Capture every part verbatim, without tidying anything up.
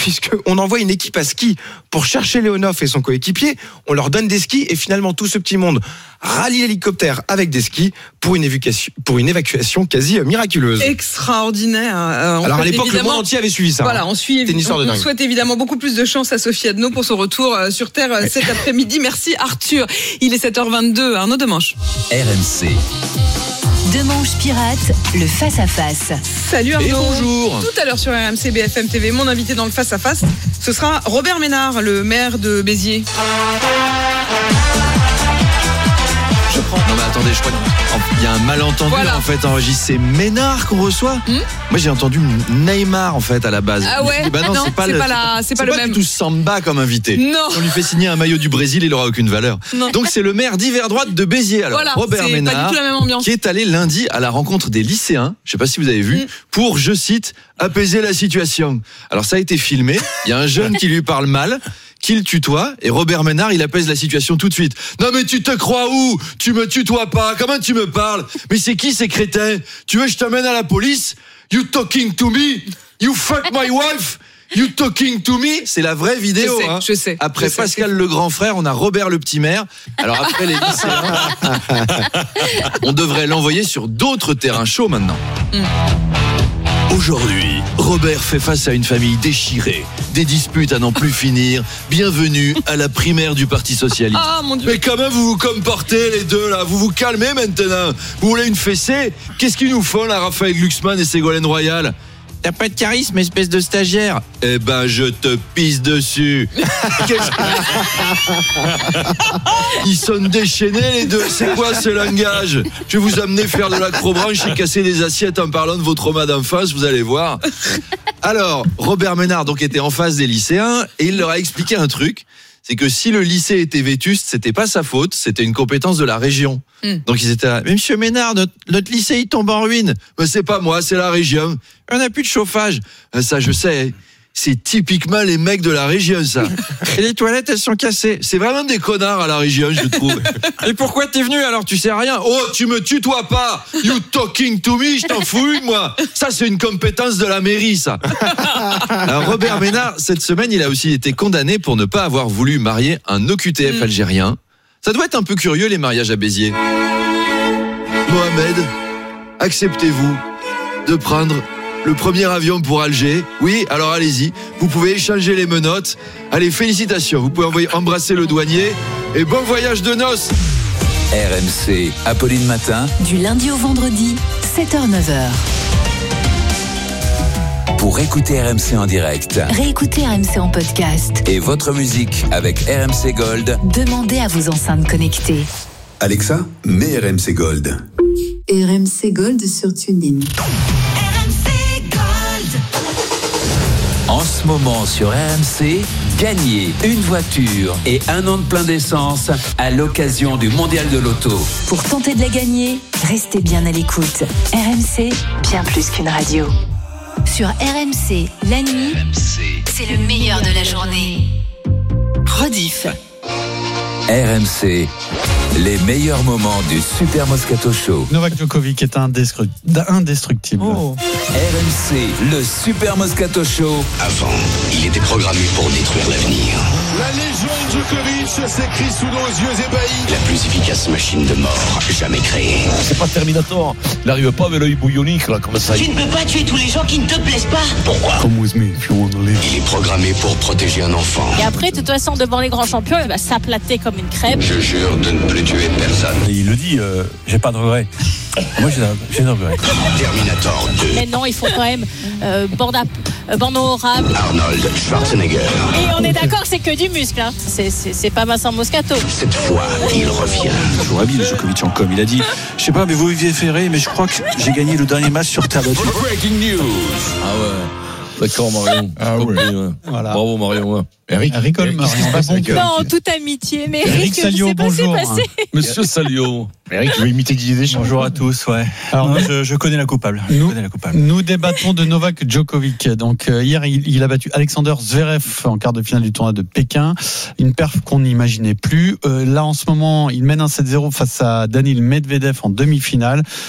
puisqu'on envoie une équipe à ski pour chercher Leonov et son coéquipier. On leur donne des skis et finalement tout ce petit monde rallie l'hélicoptère avec des skis pour une évacuation, pour une évacuation quasi miraculeuse. Extraordinaire. Euh, Alors à l'époque, le monde entier avait suivi ça. Voilà, on suit. Une histoire on, de dingue. on souhaite évidemment beaucoup plus de chance à Sophie Adno pour son retour sur Terre ouais. cet après-midi. Merci Arthur. Il est sept heures vingt-deux. Arnaud Demanche. R M C. Demanche pirate, le face-à-face. Salut Arnaud. Et bonjour. Tout à l'heure sur R M C B F M T V, mon invité dans le face-à-face, ce sera Robert Ménard, le maire de Béziers. Je prends. Non mais attendez, je crois qu'il y a un malentendu voilà. là, en fait enregistré. C'est Ménard qu'on reçoit. Hmm Moi j'ai entendu Neymar en fait à la base. Ah ouais. Bah non, non, c'est pas, c'est le, pas, la, c'est c'est pas, pas le même. du tout Samba comme invité. Non. On lui fait signer un maillot du Brésil, il aura aucune valeur. Non. Donc c'est le maire d'hiver droite de Béziers. Alors voilà, Robert c'est Ménard, pas du tout la même ambiance. qui est allé lundi à la rencontre des lycéens. Je sais pas si vous avez vu, hmm. pour je cite apaiser la situation. Alors ça a été filmé. Il y a un jeune qui lui parle mal, qui le tutoie, et Robert Ménard, il apaise la situation tout de suite. Non mais tu te crois où ? Tu me tutoies pas ? Comment tu me parles ? Mais c'est qui ces crétins ? Tu veux que je t'amène à la police ? You talking to me ? You fuck my wife ? You talking to me ? C'est la vraie vidéo. Je sais, hein. je sais. Après je Pascal sais. le grand frère, on a Robert le petit maire. Alors après les lycéens, on devrait l'envoyer sur d'autres terrains chauds maintenant. Mm. Aujourd'hui, Robert fait face à une famille déchirée, des disputes à n'en plus finir. Bienvenue à la primaire du Parti Socialiste. Ah, mon Dieu. Mais comment vous vous comportez les deux là ? Vous vous calmez maintenant ? Vous voulez une fessée ? Qu'est-ce qu'ils nous font là, Raphaël Glucksmann et Ségolène Royal ? T'as pas de charisme, espèce de stagiaire. Eh ben, je te pisse dessus. Ils sont déchaînés, les deux. C'est quoi ce langage ? Je vais vous amener faire de l'acrobranche et casser des assiettes en parlant de vos traumas d'enfance, vous allez voir. Alors, Robert Ménard, donc, était en face des lycéens et il leur a expliqué un truc. C'est que si le lycée était vétuste, c'était pas sa faute, c'était une compétence de la région. Mm. Donc ils étaient là, mais monsieur Ménard, notre, notre lycée il tombe en ruine. Mais c'est pas moi, c'est la région. On n'a plus de chauffage. Ça je sais, c'est typiquement les mecs de la région ça. Et les toilettes elles sont cassées. C'est vraiment des connards à la région je trouve. Et pourquoi t'es venu alors, tu sais rien ? Oh tu me tutoies pas. You talking to me, je t'en fous une moi. Ça c'est une compétence de la mairie ça. Alors Robert Ménard, cette semaine il a aussi été condamné pour ne pas avoir voulu marier un O Q T F mmh. algérien. Ça doit être un peu curieux les mariages à Béziers. Mohamed, acceptez-vous de prendre le premier avion pour Alger? Oui, alors allez-y. Vous pouvez échanger les menottes. Allez, félicitations. Vous pouvez envoyer embrasser le douanier. Et bon voyage de noces. R M C, Apolline Matin. Du lundi au vendredi, sept heures neuf heures. Pour écouter R M C en direct. Réécoutez R M C en podcast. Et votre musique avec R M C Gold. Demandez à vos enceintes connectées. Alexa, mets R M C Gold. R M C Gold sur TuneIn. En ce moment sur R M C, gagnez une voiture et un an de plein d'essence à l'occasion du Mondial de l'Auto. Pour tenter de la gagner, restez bien à l'écoute. R M C, bien plus qu'une radio. Sur R M C, la nuit, R M C, c'est le meilleur de la journée. Rediff. R M C, les meilleurs moments du Super Moscato Show. Novak Djokovic est indestru- indestructible. Oh. R M C, le Super Moscato Show. Avant, il était programmé pour détruire l'avenir. La légende Djokovic s'écrit sous nos yeux ébahis. La plus efficace machine de mort jamais créée. C'est pas Terminator. Il n'arrive pas avec l'œil bouillonique là, comme ça. Tu ne peux pas tuer tous les gens qui ne te plaisent pas. Pourquoi ? Come with me if you want to live. Il est programmé pour protéger un enfant. Et après, de toute façon, devant les grands champions, il va s'aplater comme une crêpe. Je jure de ne plus tuer personne. Et il le dit, euh, j'ai pas de regrets. Moi, j'ai, j'ai de regrets. Terminator deux. Mais non, il faut quand même euh, bande, à, euh, bande honorable. Arnold Schwarzenegger. Et on est d'accord, c'est que du muscle. Hein. C'est, c'est, c'est pas Vincent Moscato. Cette fois, il revient. Toujours habile, Djokovic en com. Il a dit, je sais pas, mais vous viviez ferré, mais je crois que j'ai gagné le dernier match sur terre battue. Breaking news. Ah ouais. D'accord, Marion. Ah ouais. ouais. Voilà. Bravo, Marion. Ouais. Eric, rigole, Marion. Pas bon cœur. Non, toute amitié. Mais Eric Eric, Salio, je sais pas bonjour. ce qui s'est passé. Monsieur Salio. Eric, je vais imiter Didier Deschamps. Bonjour à tous, ouais. Alors, non, je, je connais la coupable. Je Nous, connais la coupable. nous débattons de Novak Djokovic. Donc, euh, hier, il, il a battu Alexander Zverev en quart de finale du tournoi de Pékin. Une perf qu'on n'imaginait plus. Euh, là, en ce moment, il mène un sept zéro face à Daniil Medvedev en demi-finale.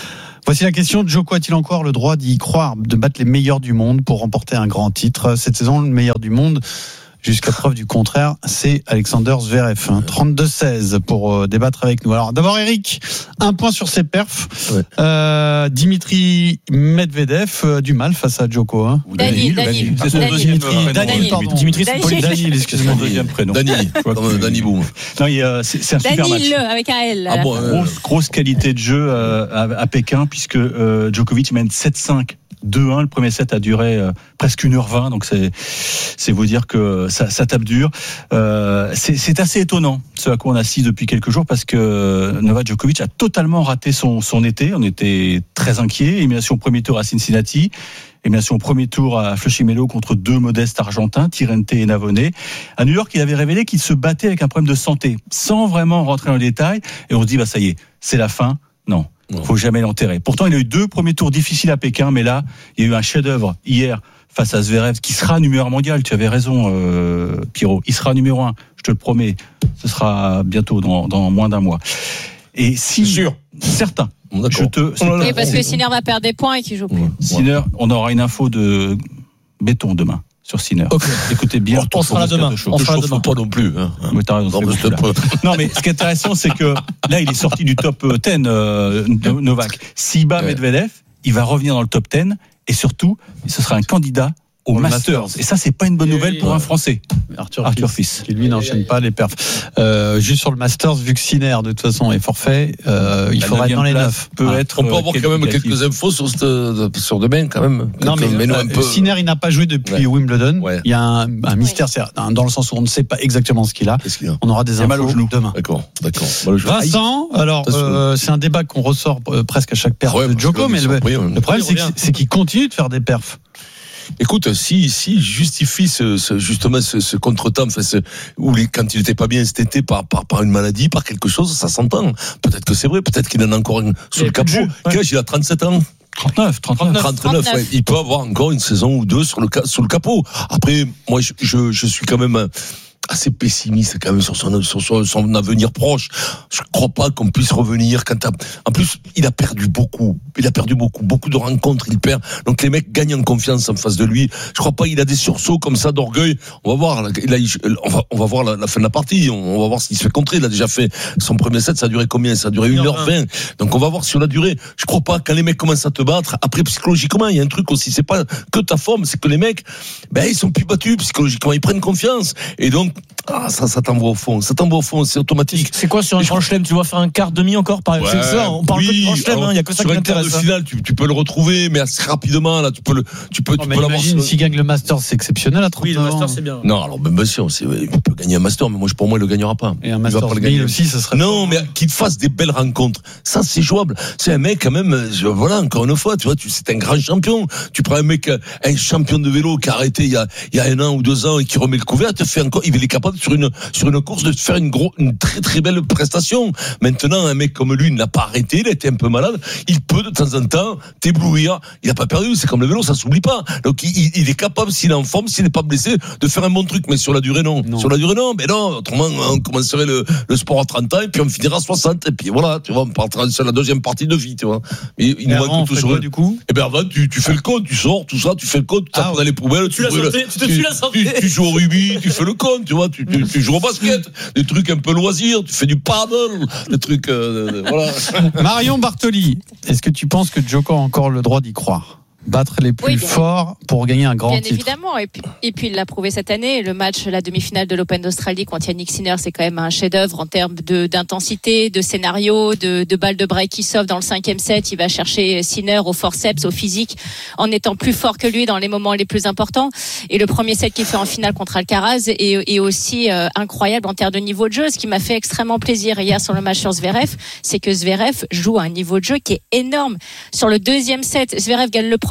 Voici la question. Djoko a-t-il encore le droit d'y croire, de battre les meilleurs du monde pour remporter un grand titre? Cette saison, le meilleur du monde, jusqu'à preuve du contraire, c'est Alexander Zverev. Hein. trente-deux seize pour euh, débattre avec nous. Alors d'abord Eric, un point sur ses perfs. Ouais. Euh, Dimitri Medvedev a euh, du mal face à Djoko. Hein. Danil, Danil. C'est son deuxième Dimitri, Danil, pardon. Dimitri, c'est Danil, Danil, excusez-moi. Mon deuxième prénom. Dani, comme Dani Boum. Non, il, euh, c'est, c'est un super match. Danil avec un L. Ah bon, euh, grosse, grosse qualité de jeu euh, à, à Pékin, puisque euh, Djokovic mène sept cinq. deux un, le premier set a duré euh, presque une heure vingt, donc c'est, c'est vous dire que ça, ça tape dur. Euh, c'est, c'est assez étonnant ce à quoi on assiste depuis quelques jours, parce que Novak Djokovic a totalement raté son, son été. On était très inquiets. Élimination au premier tour à Cincinnati, élimination au premier tour à Flushing Meadows contre deux modestes argentins, Tirrente et Navone. À New York, il avait révélé qu'il se battait avec un problème de santé, sans vraiment rentrer dans le détail. Et on se dit, bah ça y est, c'est la fin. Non. Il ne faut jamais l'enterrer. Pourtant, il a eu deux premiers tours difficiles à Pékin, mais là, il y a eu un chef-d'œuvre hier face à Zverev, qui sera numéro un mondial. Tu avais raison, euh, Pierrot. Il sera numéro un, je te le promets. Ce sera bientôt, dans, dans moins d'un mois. Et si, c'est sûr, certain. D'accord. Je te. Et parce que Sinner va perdre des points et qu'il joue plus. Sinner, on aura une info de béton demain. Sur Sinner. Okay. Écoutez bien. On sera là demain. On sera demain. Pas non plus. Hein. Mais t'as raison, non, c'est bon, non, mais ce qui est intéressant, c'est que là, il est sorti du top dix, euh, Novak. S'il bat ouais. Medvedev, il va revenir dans le top dix et surtout, ce sera un candidat au Masters. Masters. Et ça, c'est pas une bonne nouvelle pour un Français. Arthur, Arthur Fils, qui lui n'enchaîne pas les perfs. Euh, juste sur le Masters, vu que Sinner de toute façon est forfait, euh, il faudra être dans les neuf. Peut ah. être. On peut avoir quand même quelques infos sur, cette, sur demain quand même. Non mais euh, un peu... Sinner, il n'a pas joué depuis ouais. Wimbledon. Ouais. Il y a un, un mystère, c'est dans le sens où on ne sait pas exactement ce qu'il a. Qu'est-ce qu'il a? On aura des infos mal au genou. Demain. D'accord, d'accord. Vincent, alors euh, c'est un débat qu'on ressort presque à chaque perf ouais, de Djoko, mais le, le problème c'est, c'est qu'il continue de faire des perfs. Écoute, si si justifie ce, ce justement ce, ce contretemps, enfin ce, où les, quand il était pas bien cet été par par par une maladie, par quelque chose, ça s'entend. Peut-être que c'est vrai, peut-être qu'il en a encore une sous le capot. Quel âge il a? trente-sept ans. trente-neuf, trente-neuf, trente-neuf, ouais. Il peut avoir encore une saison ou deux sur le sous le capot. Après, moi je je, je suis quand même assez pessimiste quand même sur son, sur son, son avenir proche. Je crois pas qu'on puisse revenir quand t'as... En plus, il a perdu beaucoup. Il a perdu beaucoup. Beaucoup de rencontres, il perd. Donc les mecs gagnent en confiance en face de lui. Je crois pas il a des sursauts comme ça d'orgueil. On va voir. Là, on va, on va voir la, la fin de la partie. On va voir s'il se fait contrer. Il a déjà fait son premier set. Ça a duré combien? Ça a duré une heure vingt. Donc on va voir sur la durée. Je crois pas quand les mecs commencent à te battre. Après, psychologiquement, il y a un truc aussi. C'est pas que ta forme, c'est que les mecs, ben, ils sont plus battus psychologiquement. Ils prennent confiance. Et donc, ah, ça, ça t'envoie au fond. Ça t'envoie au fond, c'est automatique. C'est quoi sur un grand chelem? Tu vois faire un quart demi encore, par exemple? Ouais, c'est ça, on parle oui, de grand chelem, il hein, y a que ça qui m'intéresse. Sur un quart de finale, tu, tu peux le retrouver, mais assez rapidement, là, tu peux le, tu peux, non, tu peux l'avoir. Imagine, s'il gagne le Master, c'est exceptionnel à trente ans. Oui, le Master, c'est bien. Non, alors, ben, bien sûr, c'est, il peut gagner un Master, mais moi, pour moi, il le gagnera pas. Et un Master mille aussi, ça serait. Non, mais qu'il fasse des belles rencontres. Ça, c'est jouable. C'est un mec, quand même, je, voilà, encore une fois, tu vois, tu, c'est un grand champion. Tu prends un mec, un champion de vélo qui a arrêté il y a, il y a un an ou deux ans et qui remet le couvert, te fait encore, il est capable sur une, sur une course de faire une gros, une très très belle prestation. Maintenant, un mec comme lui, il n'a pas arrêté, il a été un peu malade. Il peut de temps en temps t'éblouir. Il n'a pas perdu. C'est comme le vélo, ça s'oublie pas. Donc il, il est capable, s'il est en forme, s'il n'est pas blessé, de faire un bon truc. Mais sur la durée, non. non. Sur la durée, non. Mais non. Autrement, on commencerait le, le sport à trente ans et puis on finira à soixante. Et puis voilà, tu vois, on partira sur la deuxième partie de vie, tu vois. Mais il nous manque tout sur du coup. Et ben, tu, tu fais le compte, tu sors, tout ça, tu fais le compte, tu tapes ah, dans les poubelles, tu, tu, brûles, santé, tu te suis la santé. Tu, tu joues au rugby, tu fais le compte, tu vois, tu, tu, tu joues au basket, des trucs un peu loisirs, tu fais du paddle, des trucs, euh, voilà. Marion Bartoli, est-ce que tu penses que Djoko a encore le droit d'y croire? Battre les plus oui, forts pour gagner un grand bien titre. Bien évidemment, et puis, et puis il l'a prouvé cette année. Le match, la demi-finale de l'Open d'Australie contre Yannick Sinner, c'est quand même un chef-d'œuvre en termes de, d'intensité, de scénario, de, de balles de break qui sauvent dans le cinquième set. Il va chercher Sinner au forceps, au physique, en étant plus fort que lui dans les moments les plus importants. Et le premier set qu'il fait en finale contre Alcaraz est, est aussi euh, incroyable en termes de niveau de jeu. Ce qui m'a fait extrêmement plaisir hier sur le match sur Zverev, c'est que Zverev joue à un niveau de jeu qui est énorme. Sur le deuxième set, Zverev gagne le premier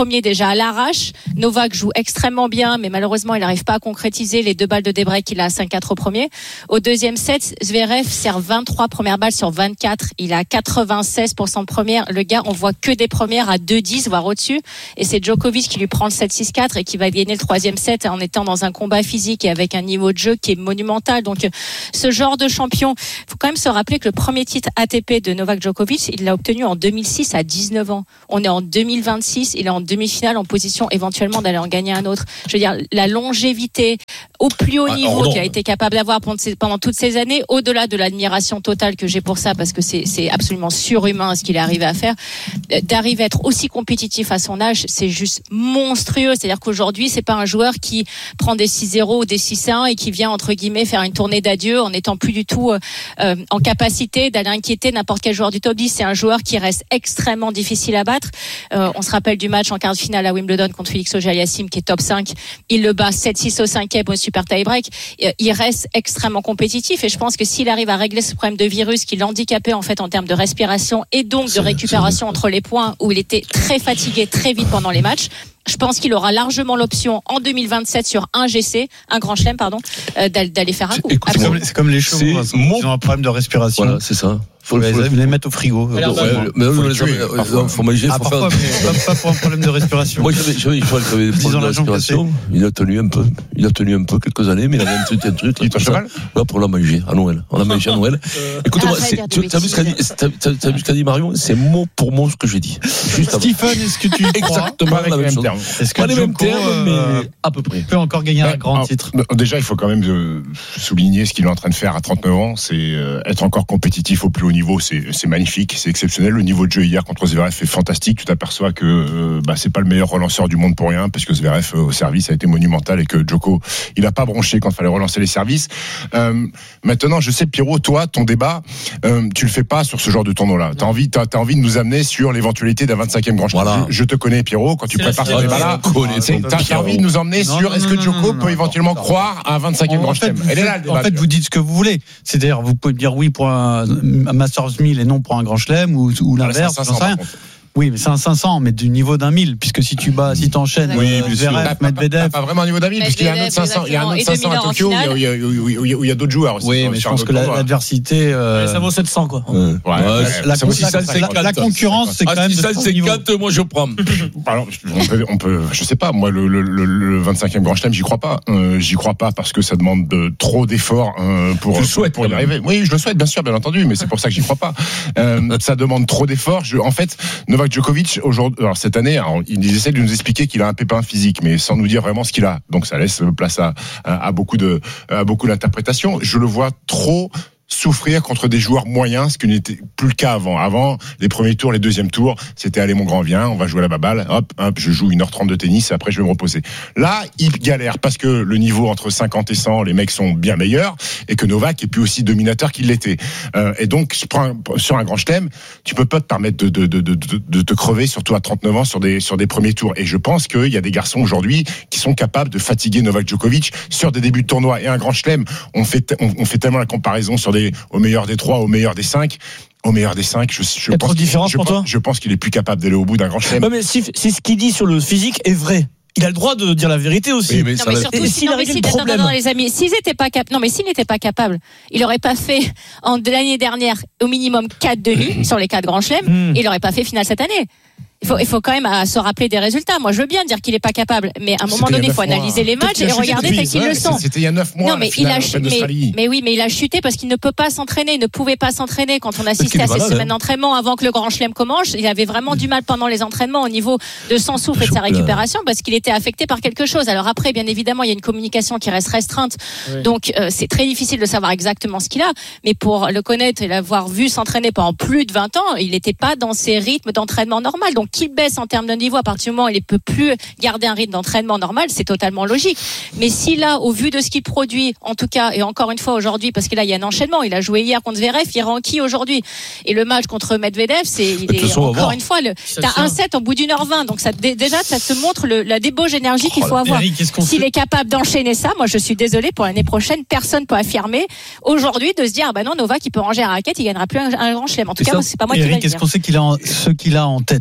premier déjà à l'arrache. Novak joue extrêmement bien, mais malheureusement, il n'arrive pas à concrétiser les deux balles de débreak qu'il a à cinq quatre au premier. Au deuxième set, Zverev sert vingt-trois premières balles sur vingt-quatre. Il a quatre-vingt-seize pour cent de premières. Le gars, on voit que des premières à deux dix, voire au-dessus. Et c'est Djokovic qui lui prend le sept six quatre et qui va gagner le troisième set en étant dans un combat physique et avec un niveau de jeu qui est monumental. Donc, ce genre de champion, faut quand même se rappeler que le premier titre A T P de Novak Djokovic, il l'a obtenu en deux mille six à dix-neuf ans. On est en deux mille vingt-six, il est en demi-finale en position éventuellement d'aller en gagner un autre. Je veux dire, la longévité au plus haut niveau ah, qu'il a été capable d'avoir pendant toutes ces années, au-delà de l'admiration totale que j'ai pour ça, parce que c'est, c'est absolument surhumain ce qu'il est arrivé à faire, d'arriver à être aussi compétitif à son âge, c'est juste monstrueux. C'est-à-dire qu'aujourd'hui, c'est pas un joueur qui prend des six zéro ou des six un et qui vient, entre guillemets, faire une tournée d'adieu en n'étant plus du tout euh, en capacité d'aller inquiéter n'importe quel joueur du top dix. C'est un joueur qui reste extrêmement difficile à battre. Euh, on se rappelle du match en quart de finale à Wimbledon contre Félix Auger-Aliassime qui est top cinq. Il le bat sept six au cinquième au super tie-break. Il reste extrêmement compétitif et je pense que s'il arrive à régler ce problème de virus qui l'handicapait en fait en termes de respiration et donc de récupération entre les points où il était très fatigué très vite pendant les matchs, je pense qu'il aura largement l'option en deux mille vingt-sept sur un G C, un grand chelem, pardon, euh, d'aller faire un coup. C'est comme, c'est comme les chevaux, hein, mon... ils ont un problème de respiration. Voilà, c'est ça. Faut les, les, les mettre au frigo. Mais non, mais faut, les tuer, faut, faut manger, ah, faut parfois, faire. Mais pas, pas pour un problème de respiration. Moi, j'avais, j'avais, j'avais des problèmes de respiration. Il a tenu un peu. Il a tenu un peu quelques années, mais il avait un truc, un truc. Il est cheval? Là, pour la manger à Noël. On l'a mangé à Noël. Écoute-moi, tu as vu ce qu'a dit, t'as vu ce qu'a dit Marion? C'est mot pour mot ce que j'ai dit. Stephen, est-ce que tu exactement la même chose? Est-ce que les mêmes termes, mais à peu près peut encore gagner un grand titre? Déjà, il faut quand même souligner ce qu'il est en train de faire à trente-neuf ans. C'est être encore compétitif au plus haut niveau. C'est magnifique, c'est exceptionnel. Le niveau de jeu hier contre Zverev est fantastique. Tu t'aperçois que euh, bah, c'est pas le meilleur relanceur du monde pour rien, parce que Zverev euh, au service a été monumental et que Djoko, il a pas bronché quand il fallait relancer les services. Euh, maintenant, je sais, Pierrot, toi, ton débat, euh, tu le fais pas sur ce genre de tournoi-là. T'as envie, t'as, t'as envie de nous amener sur l'éventualité d'un vingt-cinquième grand chelem. Voilà. Je, je te connais, Pierrot, quand tu c'est prépares ce débat-là, t'as, t'as envie de nous emmener non, sur non, est-ce non, que Djoko peut éventuellement non, croire à un vingt-cinquième grand chelem. Elle est là, le débat. En fait, vous dites ce que vous voulez. C'est-à-dire, vous pouvez dire oui pour un, un Masters mille et non pour un grand chelem, ou, ou l'inverse, j'en sais rien. Oui, mais c'est un cinq cents, mais du niveau d'un mille, puisque si tu bats, si t'enchaînes, oui, euh, Zverev, Medvedev. Pas vraiment un niveau d'un mille, puisqu'il y a un autre cinq cents, il y a un autre cinq cents à Tokyo, où il y a, où il y a d'autres joueurs aussi. Oui, mais je pense que l'adversité, euh... ça vaut sept cents, quoi. Ouais. Ouais. Ouais. La, ça vaut six cents, la, la concurrence, c'est quand même six cents cinquante, moi je prends. Alors, on peut, on peut, je sais pas, moi, le, le, le, le vingt-cinquième grand chelem, j'y crois pas. Euh, j'y crois pas parce que ça demande de, trop d'efforts euh, pour, pour, pour y arriver. Oui, je le souhaite, bien sûr, bien entendu, mais c'est pour ça que j'y crois pas. Euh, ça demande trop d'efforts. Je, en fait, Novak Djokovic, aujourd'hui, alors cette année, alors, il essaie de nous expliquer qu'il a un pépin physique, mais sans nous dire vraiment ce qu'il a. Donc ça laisse place à, à, à beaucoup de, à beaucoup d'interprétations. Je le vois trop souffrir contre des joueurs moyens, ce qui n'était plus le cas avant. Avant, les premiers tours, les deuxièmes tours, c'était allez mon grand, viens, on va jouer à la baballe, hop, hop, je joue une heure trente de tennis et après je vais me reposer. Là, il galère parce que le niveau entre cinquante et cent, les mecs sont bien meilleurs et que Novak est plus aussi dominateur qu'il l'était. Euh, et donc, sur un grand chelem, tu peux pas te permettre de, de, de, de, de te crever, surtout à trente-neuf ans, sur des, sur des premiers tours. Et je pense qu'il y a des garçons aujourd'hui qui sont capables de fatiguer Novak Djokovic sur des débuts de tournoi. Et un grand chelem, on fait, on, on fait tellement la comparaison sur des, au meilleur des trois, au meilleur des cinq. Au meilleur des cinq, je, je, pense, trop différence je, pour toi je pense qu'il est plus capable d'aller au bout d'un grand chelem. Non mais si, si ce qu'il dit sur le physique est vrai, il a le droit de dire la vérité aussi. Oui, mais non, mais surtout, s'il a réglé le problème. Non, non, les amis, s'ils étaient pas cap- non, mais s'il n'était pas capable, il aurait pas fait, en l'année dernière, au minimum quatre demi sur les quatre grands chelems, mm. et il aurait pas fait finale cette année. Il faut, il faut quand même euh, se rappeler des résultats. Moi, je veux bien dire qu'il est pas capable, mais à un moment donné, il faut analyser mois. les matchs et regarder tels qu'ils ouais, le sont. C'était il y a neuf mois. Non, mais il a chuté. Mais, mais oui, mais il a chuté parce qu'il ne peut pas s'entraîner, il ne pouvait pas s'entraîner quand on assistait à ces malade, semaines hein. d'entraînement avant que le Grand Chelem commence. Il avait vraiment du mal pendant les entraînements au niveau de son souffle et de sa récupération parce qu'il était affecté par quelque chose. Alors après, bien évidemment, il y a une communication qui reste restreinte, oui. donc euh, c'est très difficile de savoir exactement ce qu'il a. Mais pour le connaître et l'avoir vu s'entraîner pendant plus de vingt ans, il n'était pas dans ses rythmes d'entraînement normal. Donc qu'il baisse en termes de niveau à partir du moment où il ne peut plus garder un rythme d'entraînement normal, c'est totalement logique. Mais si là, au vu de ce qu'il produit, en tout cas, et encore une fois aujourd'hui, parce que là il y a un enchaînement, il a joué hier contre Zverev, il rend qui aujourd'hui? Et le match contre Medvedev, c'est il est façon, encore une fois, le, t'as un set au bout d'une heure vingt, donc ça déjà ça te montre le, la débauche énergie qu'il faut oh, avoir. Eric, S'il fait... est capable d'enchaîner ça, moi je suis désolée, pour l'année prochaine, personne peut affirmer aujourd'hui de se dire, ah ben non, Novak il peut ranger la raquette, il gagnera plus un, un grand chelem. En tout et cas, ça, moi, c'est pas moi Eric, qui vais le dire. Qu'est-ce qu'on sait qu'il a en, ce qu'il a en tête? Pourquoi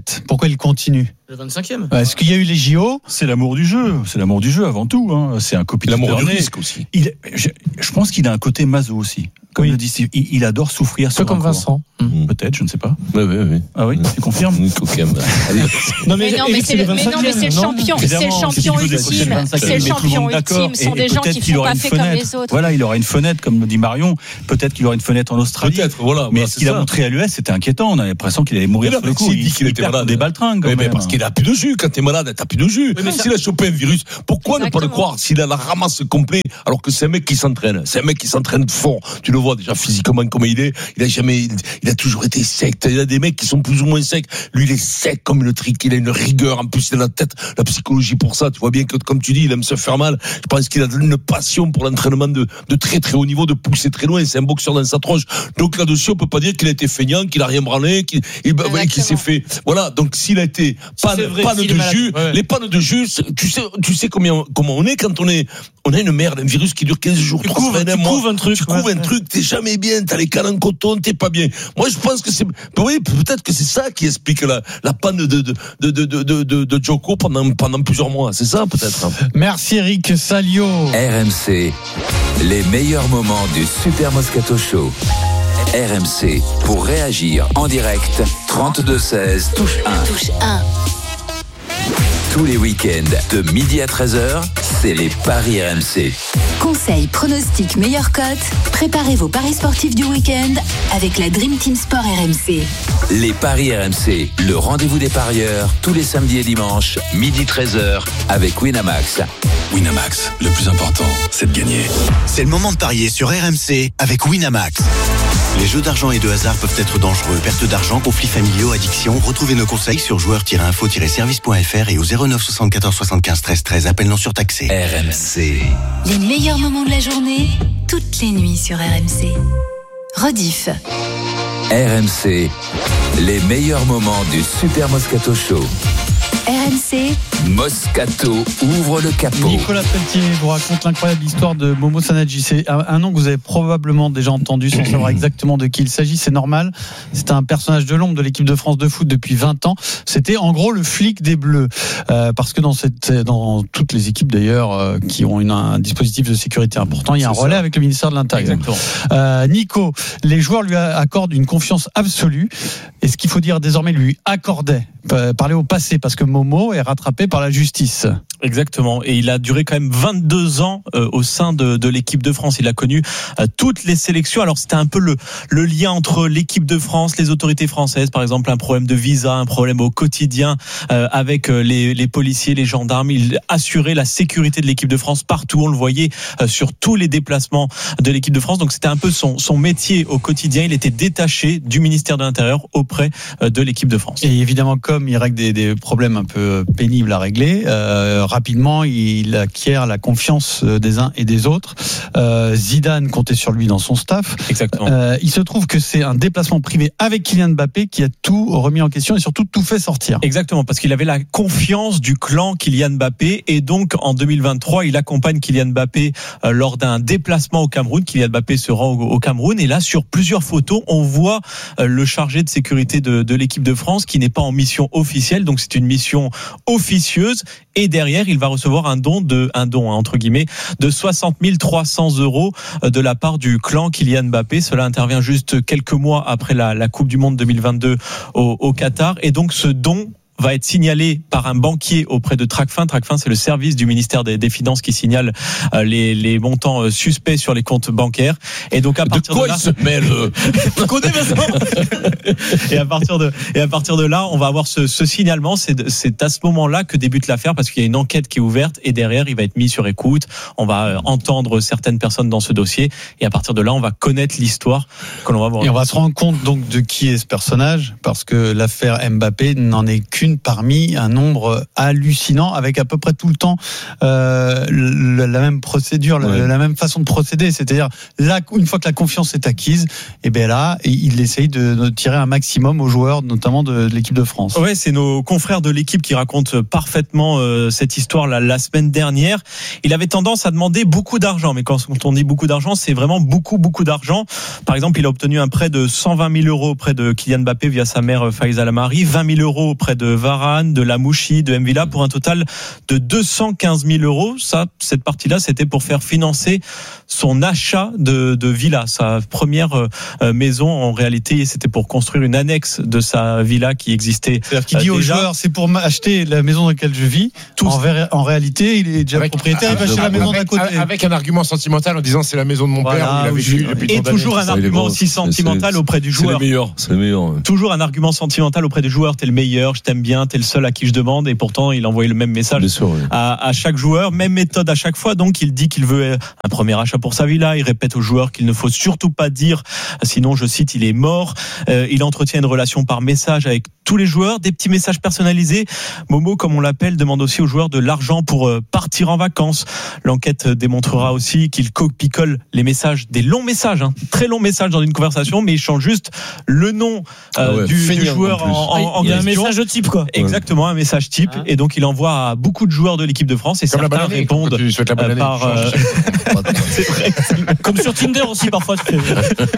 pourquoi il continue? Le vingt-cinquième. Est-ce qu'il y a eu les J O? C'est l'amour du jeu, c'est l'amour du jeu avant tout. Hein. C'est un compétiteur. L'amour du né. risque aussi. Il, je, je pense qu'il a un côté maso aussi. Comme Oui. le dit Steve, il, il adore souffrir. Un peu comme Vincent. Mmh. Peut-être, je ne sais pas. Oui, oui, oui. Ah oui, tu confirmes? Non Mais non, mais c'est le, mais non, mais c'est le champion, c'est le champion ultime, c'est le champion ultime. Ce sont des gens qui ne sont pas faits comme les autres. Voilà, il aura une fenêtre, comme le dit Marion. Peut-être qu'il aura une fenêtre en Australie. Peut-être, voilà. Mais voilà, ce qu'il a montré à l'U S, c'était inquiétant. On a l'impression qu'il allait mourir Mais sur non, le coup. s'il dit qu'il était malade. Des baltringues. Oui, mais parce qu'il a plus de jus. Quand t'es malade, t'as plus de jus. Oui, mais ça- S'il a chopé un virus, pourquoi ne pas le Exactement. croire? S'il a la ramasse complet, alors que c'est un mec qui s'entraîne. C'est un mec qui s'entraîne fort. Tu le vois déjà physiquement comme il est. Il a jamais, il, il a toujours été sec. Il y a des mecs qui sont plus ou moins secs. Lui, il est sec comme une trique. Il a une rigueur. En plus, il a la tête, la psychologie pour ça. Tu vois bien que, comme tu dis, il aime se faire mal. Je pense qu'il a une passion pour l'entraînement de, de très très haut niveau, de pousser très loin. C'est un boxeur dans sa tronche. Donc là-dessus, on peut pas dire qu'il a été feignant, qu'il a rien branlé, qu'il, il, ouais, qu'il s'est fait. Voilà. Donc s'il a été panne, c'est vrai, panne s'il de est malade. jus, Ouais. les pannes de jus, c'est- tu sais, tu sais combien, comment on est quand on est, on a une merde, un virus qui dure quinze jours, Tu trois couves, semaines, tu un mois. couves un truc, Tu couves ouais, un ouais. truc, t'es jamais bien, t'as les cannes en coton, t'es pas bien. Moi, je pense que c'est, oui, peut-être que c'est ça qui explique la, la panne de, de, de, de, de, de, de, de Djoko pendant, pendant plusieurs mois. C'est ça, peut-être. Merci Eric Salio. R M C, les meilleurs moments du Super Moscato Show. R M C, pour réagir en direct, trente-deux seize, touche un. Touche un. Tous les week-ends, de midi à treize heures, c'est les Paris R M C. Conseils, pronostics, meilleures cotes. Préparez vos paris sportifs du week-end avec la Dream Team Sport R M C. Les Paris R M C, le rendez-vous des parieurs, tous les samedis et dimanches, midi treize heures, avec Winamax. Winamax, le plus important, c'est de gagner. C'est le moment de parier sur R M C avec Winamax. Les jeux d'argent et de hasard peuvent être dangereux. Perte d'argent, conflits familiaux, addiction. Retrouvez nos conseils sur joueurs tiret info tiret service point f r et au zéro neuf soixante-quatorze soixante-quinze treize treize. Appel non surtaxé. R M C. Les meilleurs moments de la journée, toutes les nuits sur R M C. Rediff. R M C, les meilleurs moments du Super Moscato Show. R M C. Moscato ouvre le capot. Nicolas Pelletier vous raconte l'incroyable histoire de Momo Sanadji. C'est un, un nom que vous avez probablement déjà entendu sans savoir exactement de qui il s'agit. C'est normal. C'est un personnage de l'ombre de l'équipe de France de foot depuis vingt ans. C'était en gros le flic des Bleus. Euh, parce que dans, cette, dans toutes les équipes d'ailleurs euh, qui ont une, un dispositif de sécurité important, il y a un relais avec le ministère de l'Intérieur. Exactement. Euh, Nico, les joueurs lui accordent une confiance absolue. Et ce qu'il faut dire désormais lui accordait, parler au passé, parce que Momo est rattrapé par la justice. Exactement. Et il a duré quand même vingt-deux ans euh, au sein de, de l'équipe de France. Il a connu euh, toutes les sélections. Alors c'était un peu le, le lien entre l'équipe de France, les autorités françaises, par exemple un problème de visa, un problème au quotidien euh, avec euh, les, les policiers, les gendarmes. Il assurait la sécurité de l'équipe de France partout. On le voyait euh, sur tous les déplacements de l'équipe de France. Donc c'était un peu son, son métier au quotidien. Il était détaché du ministère de l'Intérieur auprès euh, de l'équipe de France. Et évidemment, comme il règle des, des problèmes un peu pénibles à régler, euh, rapidement, il acquiert la confiance des uns et des autres. Euh, Zidane comptait sur lui dans son staff. Exactement. Euh, il se trouve que c'est un déplacement privé avec Kylian Mbappé qui a tout remis en question et surtout tout fait sortir. Exactement, parce qu'il avait la confiance du clan Kylian Mbappé et donc en deux mille vingt-trois, il accompagne Kylian Mbappé euh, lors d'un déplacement au Cameroun. Kylian Mbappé se rend au, au Cameroun et là, sur plusieurs photos, on voit euh, le chargé de sécurité de, de l'équipe de France qui n'est pas en mission officielle, donc c'est une mission officieuse. Et derrière, il va recevoir un don de, un don, hein, entre guillemets, de soixante mille trois cents euros de la part du clan Kylian Mbappé. Cela intervient juste quelques mois après la, la Coupe du Monde deux mille vingt-deux au, au Qatar. Et donc, ce don va être signalé par un banquier auprès de Tracfin. Tracfin, c'est le service du ministère des, des Finances qui signale euh, les, les montants euh, suspects sur les comptes bancaires. Et donc à partir de, quoi de là, il se mêle euh... tu connais Vincent. Et à partir de et à partir de là, on va avoir ce, ce signalement. C'est, c'est à ce moment-là que débute l'affaire parce qu'il y a une enquête qui est ouverte et derrière, il va être mis sur écoute. On va euh, entendre certaines personnes dans ce dossier et à partir de là, on va connaître l'histoire que l'on va voir. Et on va se rendre compte donc de qui est ce personnage parce que l'affaire Mbappé n'en est qu'une parmi un nombre hallucinant avec à peu près tout le temps euh, le, la même procédure, ouais. la, la même façon de procéder. C'est-à-dire là, une fois que la confiance est acquise, et bien là, il essaye de, de tirer un maximum aux joueurs, notamment de, de l'équipe de France. Ouais, c'est nos confrères de l'équipe qui racontent parfaitement euh, cette histoire la, la semaine dernière. Il avait tendance à demander beaucoup d'argent, mais quand on dit beaucoup d'argent, c'est vraiment beaucoup, beaucoup d'argent. Par exemple, il a obtenu un prêt de cent vingt mille euros auprès de Kylian Mbappé via sa mère Faiza Lamari, vingt mille euros auprès de Varane, de Lamouchi, de M'Vila pour un total de deux cent quinze mille euros. Ça, cette partie-là, c'était pour faire financer son achat de, de villa, sa première euh, maison. En réalité, c'était pour construire une annexe de sa villa qui existait. C'est-à-dire qu'il dit euh, aux joueurs, c'est pour acheter la maison dans laquelle je vis. En, ver- en réalité, il est déjà avec, propriétaire, il va acheter la maison d'à côté. Avec un argument sentimental en disant c'est la maison de mon voilà, père où il a vécu depuis et toujours un argument aussi sentimental auprès du joueur. C'est le meilleur, c'est le meilleur. Toujours un argument sentimental auprès du joueur. T'es le meilleur, je t'aime bien, t'es le seul à qui je demande. Et pourtant, il envoyait le même message sûr, oui. à, à chaque joueur, même méthode à chaque fois. Donc, il dit qu'il veut un premier achat pour sa villa. Il répète aux joueurs qu'il ne faut surtout pas dire, sinon, je cite, il est mort. Euh, il entretient une relation par message avec tous les joueurs, des petits messages personnalisés. Momo, comme on l'appelle, demande aussi aux joueurs de l'argent pour euh, partir en vacances. L'enquête démontrera aussi qu'il copie-colle les messages, des longs messages, hein, très longs messages dans une conversation, mais il change juste le nom euh, ah ouais, du, du joueur en, en, en il y a un question. message type, quoi. Exactement, un message type. Ah. Et donc, il envoie à beaucoup de joueurs de l'équipe de France et comme certains répondent euh, par... Euh, c'est vrai. Comme sur Tinder aussi, parfois. Tu fais...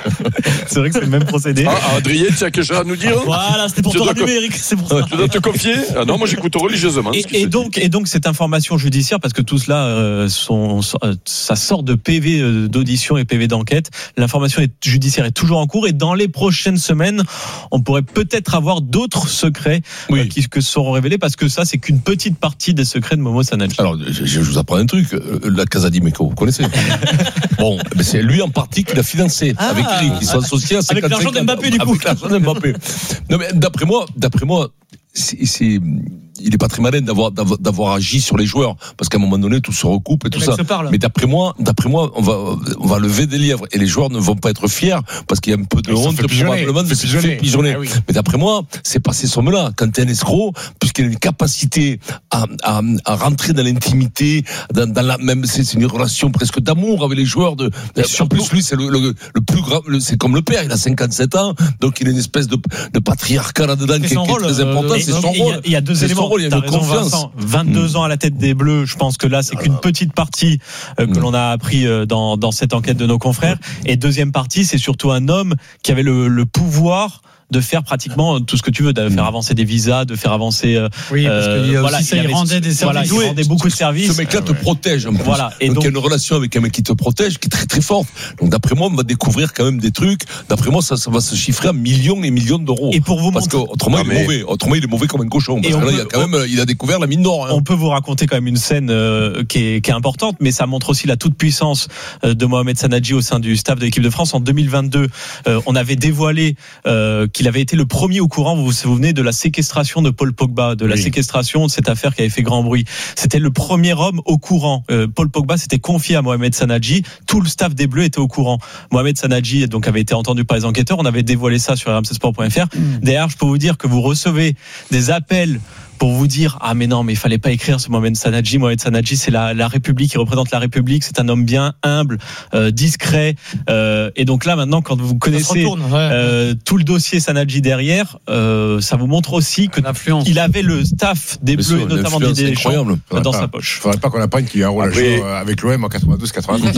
c'est vrai que c'est le même procédé. Ah, Adrien, tu as quelque chose à nous dire? Voilà, c'était pour tu ton dois numérique, c'est pour ça. Tu dois te confier? Ah non, moi j'écoute religieusement. Et, et donc, et donc cette information judiciaire, parce que tout cela, euh, sont, euh, ça sort de P V d'audition et P V d'enquête. L'information est, judiciaire est toujours en cours et dans les prochaines semaines, on pourrait peut-être avoir d'autres secrets oui. euh, qui que seront révélés, parce que ça, c'est qu'une petite partie des secrets de Momo Sanadji. Alors, je, je vous apprends un truc. La Casa di Meco, vous connaissez? Bon, mais c'est lui en partie qui l'a financé ah, avec Eric, ils sont associés à avec l'argent d'Mbappé du coup. Avec l'argent d'Mbappé. Non mais d'après moi, d'après moi, c'est, c'est il est pas très malin d'avoir, d'avoir d'avoir agi sur les joueurs, parce qu'à un moment donné tout se recoupe et tout ça. Mais d'après moi, d'après moi, on va on va lever des lièvres et les joueurs ne vont pas être fiers parce qu'il y a un peu de honte probablement de se faire pigeonner. Ah oui. Mais d'après moi, c'est pas ces sommes-là. Quand t'es un escroc, puisqu'il a une capacité à à, à rentrer dans l'intimité, dans, dans la même c'est, c'est une relation presque d'amour avec les joueurs. De en plus lui c'est le, le, le plus grand, le, c'est comme le père, il a cinquante-sept ans, donc il a une espèce de, de patriarcat là-dedans qui, qui est très important. C'est son rôle. Il y a deux éléments. Rôle, il y a une raison, confiance. Vincent, vingt-deux mmh. ans à la tête des Bleus, je pense que là c'est qu'une petite partie euh, que mmh. l'on a appris euh, dans, dans cette enquête de nos confrères. Et deuxième partie, c'est surtout un homme qui avait le, le pouvoir de faire pratiquement tout ce que tu veux, de faire avancer des visas, de faire avancer. Euh, oui, parce qu'il y a voilà, aussi ça, il, il rendait des services. Voilà, il rendait beaucoup de services. Ce mec-là te protège. En plus. Voilà. Et donc, donc, il y a une relation avec un mec qui te protège, qui est très très forte. Donc, d'après moi, on va découvrir quand même des trucs. D'après moi, ça, ça va se chiffrer à millions et millions d'euros. Et pour vous parce montrer... qu'autrement, il est mauvais. Autrement, il est mauvais comme un cochon. Parce que là, peut... il y a quand même, il a découvert la mine d'or. Hein. On peut vous raconter quand même une scène euh, qui, est, qui est importante, mais ça montre aussi la toute puissance euh, de Mohamed Sanadji au sein du staff de l'équipe de France. En deux mille vingt-deux, euh, on avait dévoilé euh, qu'il avait été le premier au courant, vous vous souvenez de la séquestration de Paul Pogba, de la oui. séquestration de cette affaire qui avait fait grand bruit. C'était le premier homme au courant. Euh, Paul Pogba s'était confié à Mohamed Sanadji. Tout le staff des Bleus était au courant. Mohamed Sanadji donc avait été entendu par les enquêteurs. On avait dévoilé ça sur r m c sport point f r. Mmh. D'ailleurs, je peux vous dire que vous recevez des appels pour vous dire ah mais non mais il fallait pas écrire ce Mohamed Sanadji. Mohamed Sanadji c'est la, la République, il représente la République, c'est un homme bien humble, euh, discret euh, et donc là maintenant quand vous connaissez retourne, ouais. euh, tout le dossier Sanadji derrière, euh, ça vous montre aussi que il avait le staff des Bleus et notamment des Deschamps dans pas, sa poche. Faudrait pas qu'on apprenne qu'il y a un rôle à jouer avec l'O M en quatre-vingt-douze quatre-vingt-treize.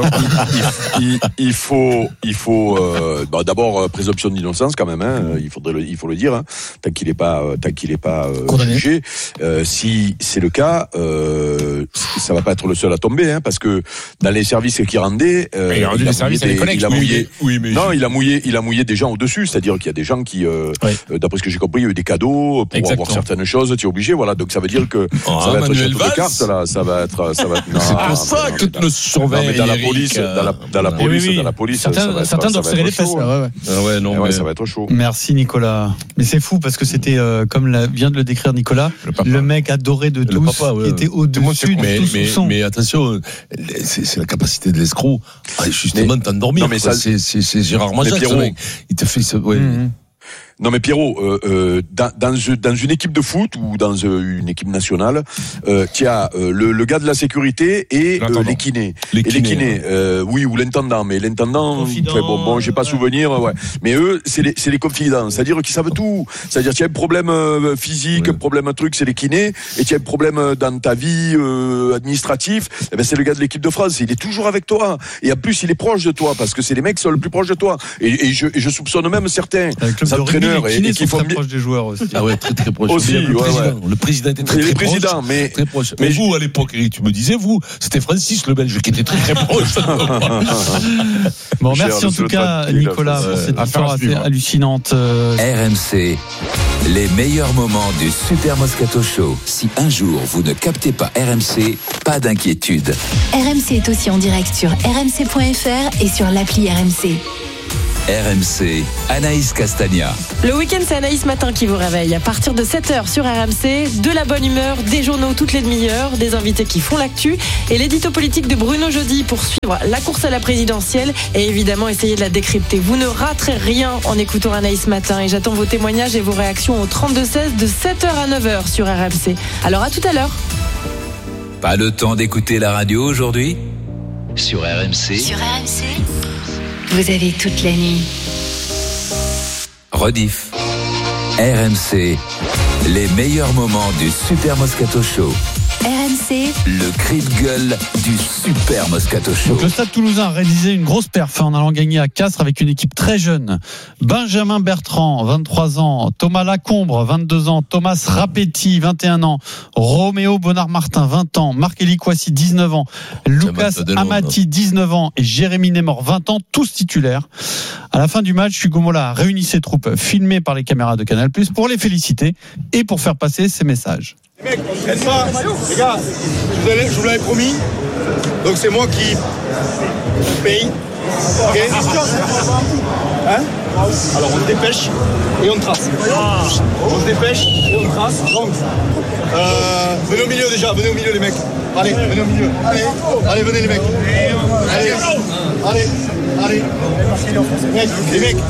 il, il, il faut il faut euh, bah, d'abord euh, présomption d'innocence quand même hein, il faudrait le, il faut le dire hein, tant qu'il est pas euh, tant qu'il est pas euh, jugé. Euh, si c'est le cas, euh, ça va pas être le seul à tomber, hein, parce que dans les services qu'il rendait, euh, il a rendu il a des services des, à des collègues. Il a mouillé, oui, mais non, il a mouillé, il a mouillé des gens au-dessus, c'est-à-dire qu'il y a des gens qui, euh, oui. euh, d'après ce que j'ai compris, il y a eu des cadeaux pour Exactement. avoir certaines choses. Tu es obligé, voilà. Donc ça veut dire que oh, ça va Manuel être château de cartes, là. Ça va être, ça va être. Non, c'est pour ça que tu le surveilles. Dans la police, dans la, dans la police, dans la police, certains, certains doivent serrer les fesses. Ouais, non, ça va être chaud. Merci Nicolas. Mais c'est fou parce que c'était comme vient de le décrire Nicolas. Le mec adoré de tous, papa, ouais, qui était au-dessus de mais, tout mais, soupçon. Mais attention, c'est, c'est la capacité de l'escroc à justement mais, t'endormir. Non, mais ça, c'est, c'est, c'est Gérard Majac, ce mec. Il te fait ce... Ouais. Mm-hmm. Non mais Pierrot, euh, euh, dans, dans, dans une équipe de foot ou dans une équipe nationale, euh, tu as euh, le, le gars de la sécurité et euh, les kinés. Les kinés, et les kinés, euh, oui, ou l'intendant. Mais l'intendant, fait, bon, bon, j'ai pas ouais. souvenir, ouais. Mais eux, c'est les, c'est les confidents, c'est-à-dire qu'ils savent tout. C'est-à-dire tu as un problème euh, physique, ouais. un problème un truc, c'est les kinés, et tu as un problème dans ta vie euh, administrative, eh ben c'est le gars de l'équipe de France. Il est toujours avec toi, et en plus il est proche de toi parce que c'est les mecs qui sont le plus proches de toi. Et, et je, et je soupçonne même certains entraîneurs entraîneurs les et, kinés et qui sont font très bien. proches des joueurs aussi. Ah ouais, très très proche. Aussi, le, ouais, président, ouais. le président était très, Et très les proche. présidents, mais- très proche. mais Mais je- vous, à l'époque, Eric, tu me disais, vous, c'était Francis le Belge qui était très très proche. Bon, Cher merci en de tout ce cas, tranquille, Nicolas, pour ouais. cette Affaire histoire à assez suivre. hallucinante. Euh, R M C, les meilleurs moments du Super Moscato Show. Si un jour vous ne captez pas R M C, pas d'inquiétude. R M C est aussi en direct sur r m c point f r et sur l'appli R M C. R M C, Anaïs Castagna. Le week-end, c'est Anaïs Matin qui vous réveille. À partir de sept heures sur R M C, de la bonne humeur, des journaux toutes les demi-heures, des invités qui font l'actu et l'édito politique de Bruno Jeudi pour suivre la course à la présidentielle et évidemment essayer de la décrypter. Vous ne raterez rien en écoutant Anaïs Matin et j'attends vos témoignages et vos réactions au trente-deux seize de sept heures à neuf heures sur R M C. Alors à tout à l'heure. Pas le temps d'écouter la radio aujourd'hui? Sur R M C. Sur R M C, vous avez toute la nuit. Rediff. R M C, les meilleurs moments du Super Moscato Show. R M C, Le cri de gueule du Super Moscato Show. Donc le Stade Toulousain a réalisé une grosse perf en allant gagner à Castres avec une équipe très jeune. Benjamin Bertrand, vingt-trois ans. Thomas Lacombre, vingt-deux ans. Thomas Rapetti, vingt et un ans. Roméo Bonnard-Martin, vingt ans. Marc-Élie Kouassi, dix-neuf ans. Lucas Amati, dix-neuf ans. Et Jérémy Némor, vingt ans, tous titulaires. À la fin du match, Hugo Mola a réuni ses troupes filmées par les caméras de Canal+, pour les féliciter et pour faire passer ses messages. Les mecs, faites pas, les gars, je vous, avais, je vous l'avais promis, donc c'est moi qui paye. Ok. Hein? Alors on se dépêche et on trace. On se dépêche et on trace. Donc, euh, venez au milieu déjà, venez au milieu les mecs. Allez, venez au milieu. Allez, allez, venez les mecs. Allez, allez, allez. Mec, les mecs.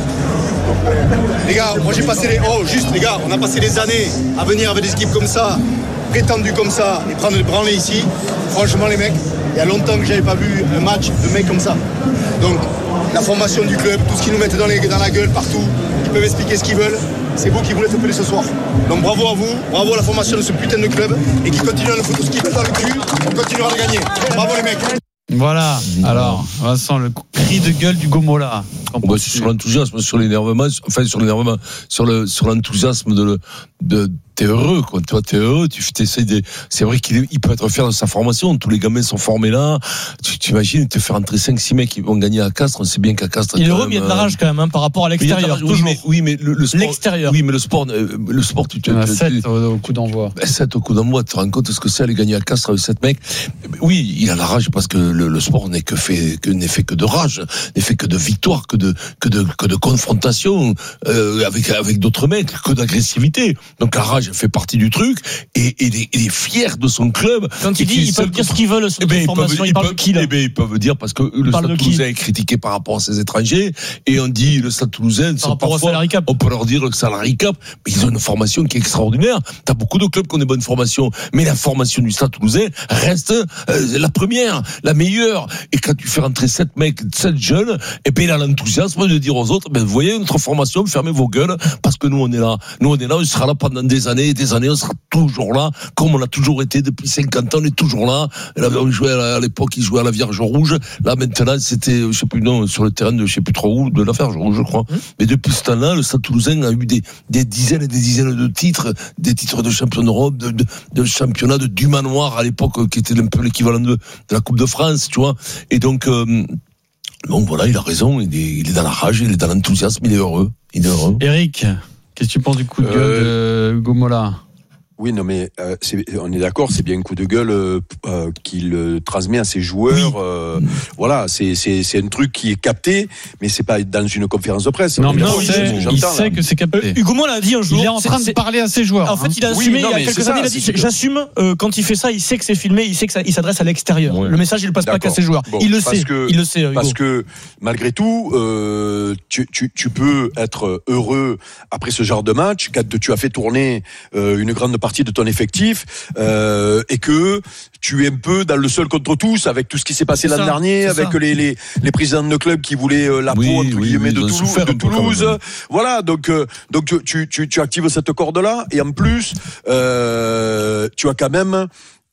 Les gars, moi j'ai passé les. Oh, juste les gars, on a passé des années à venir avec des équipes comme ça, prétendues comme ça, et prendre le branlé ici. Franchement, les mecs, il y a longtemps que j'avais pas vu un match de mecs comme ça. Donc, la formation du club, tout ce qu'ils nous mettent dans, les, dans la gueule partout, ils peuvent expliquer ce qu'ils veulent. C'est vous qui voulez appeler ce soir. Donc bravo à vous, bravo à la formation de ce putain de club, et qui continue à nous foutre tout ce qu'ils veulent dans le cul, on continuera de gagner. Bravo les mecs. Voilà. Alors, Vincent, le cri de gueule du Gomola. Oh bah, sur l'enthousiasme, sur l'énervement, enfin sur l'énervement, sur le sur l'enthousiasme de, de t'es heureux, quoi. Toi, t'es heureux, tu t'essayes de. C'est vrai qu'il il peut être fier de sa formation. Tous les gamins sont formés là. Tu t'imagines te faire entrer cinq six mecs qui vont gagner à Castres. On sait bien qu'à Castres. Il est heureux, mais il y a de la rage quand même hein, par rapport à l'extérieur. Oui, mais, oui, mais le, le sport. L'extérieur. Oui, mais le sport, le sport, tu te. sept au coup d'envoi. sept au coup d'envoi. Tu te rends compte ce que c'est aller gagner à Castres avec sept mecs. Oui, il a la rage parce que le, le sport n'est que fait, que n'est fait que de rage, n'est fait que de victoire, que de, que de, que de confrontation euh, avec avec d'autres mecs, que d'agressivité. Donc la rage fait partie du truc et, et il, est, il est fier de son club. Quand il dit, ils peuvent dire ce qu'ils veulent sur eh la formation, ils parlent de qui là? Eh ben, ils peuvent dire parce que le Stade Toulousain est critiqué par rapport à ses étrangers et on dit le Stade Toulousain, par rapport au salary cap, on peut leur dire le salary cap, mais ils ont une formation qui est extraordinaire. T'as beaucoup de clubs qui ont des bonnes formations, mais la formation du Stade Toulousain reste euh, la première, la meilleure. Et quand tu fais rentrer sept mecs, sept jeunes, et ben il a l'enthousiasme de dire aux autres, ben vous voyez notre formation, fermez vos gueules parce que nous on est là, nous on est là, on sera là pendant des années et des années, on sera toujours là, comme on a toujours été depuis cinquante ans, on est toujours là. Et là on jouait à l'époque, ils jouaient à la Vierge Rouge. Là maintenant c'était, je sais plus non, sur le terrain de je sais plus trop où, de la Vierge Rouge, je crois. Mmh. Mais depuis ce temps-là, le Stade Toulousain a eu des, des dizaines et des dizaines de titres, des titres de champion d'Europe, de, de, de championnat de du manoir à l'époque, qui était un peu l'équivalent de, de la Coupe de France, tu vois. Et donc, euh, donc voilà, il a raison, il est, il est dans la rage, il est dans l'enthousiasme, il est heureux, il est heureux. Eric, qu'est-ce que tu penses du coup de gueule euh... de Hugo Mola? Oui, non, mais euh, c'est, on est d'accord, c'est bien un coup de gueule euh, euh, qu'il euh, transmet à ses joueurs. Oui. Euh, voilà, c'est, c'est, c'est un truc qui est capté, mais c'est pas dans une conférence de presse. Non, mais non, il, sait, que il sait que c'est capté. Euh, Hugo Mola l'a dit un jour. Il est en train c'est, de parler à ses joueurs. En fait, il a assumé oui, non, il y a quelques années. Ça, il a dit j'assume euh, quand il fait ça, il sait que c'est filmé, il sait que ça, il s'adresse à l'extérieur. Ouais. Le message, il le passe d'accord. pas qu'à ses joueurs. Bon, il le sait. Que, il le sait. Hugo. Parce que malgré tout, euh, tu, tu, tu peux être heureux après ce genre de match quand tu as fait tourner euh, une grande partie de ton effectif. Euh, et que tu es un peu dans le seul contre tous avec tout ce qui s'est passé c'est l'an ça, dernier avec les, les les présidents de clubs qui voulaient euh, la oui, peau entre oui, guillemets oui, de Toulouse, de Toulouse. Voilà, donc euh, donc tu tu tu actives cette corde là et en plus euh, tu as quand même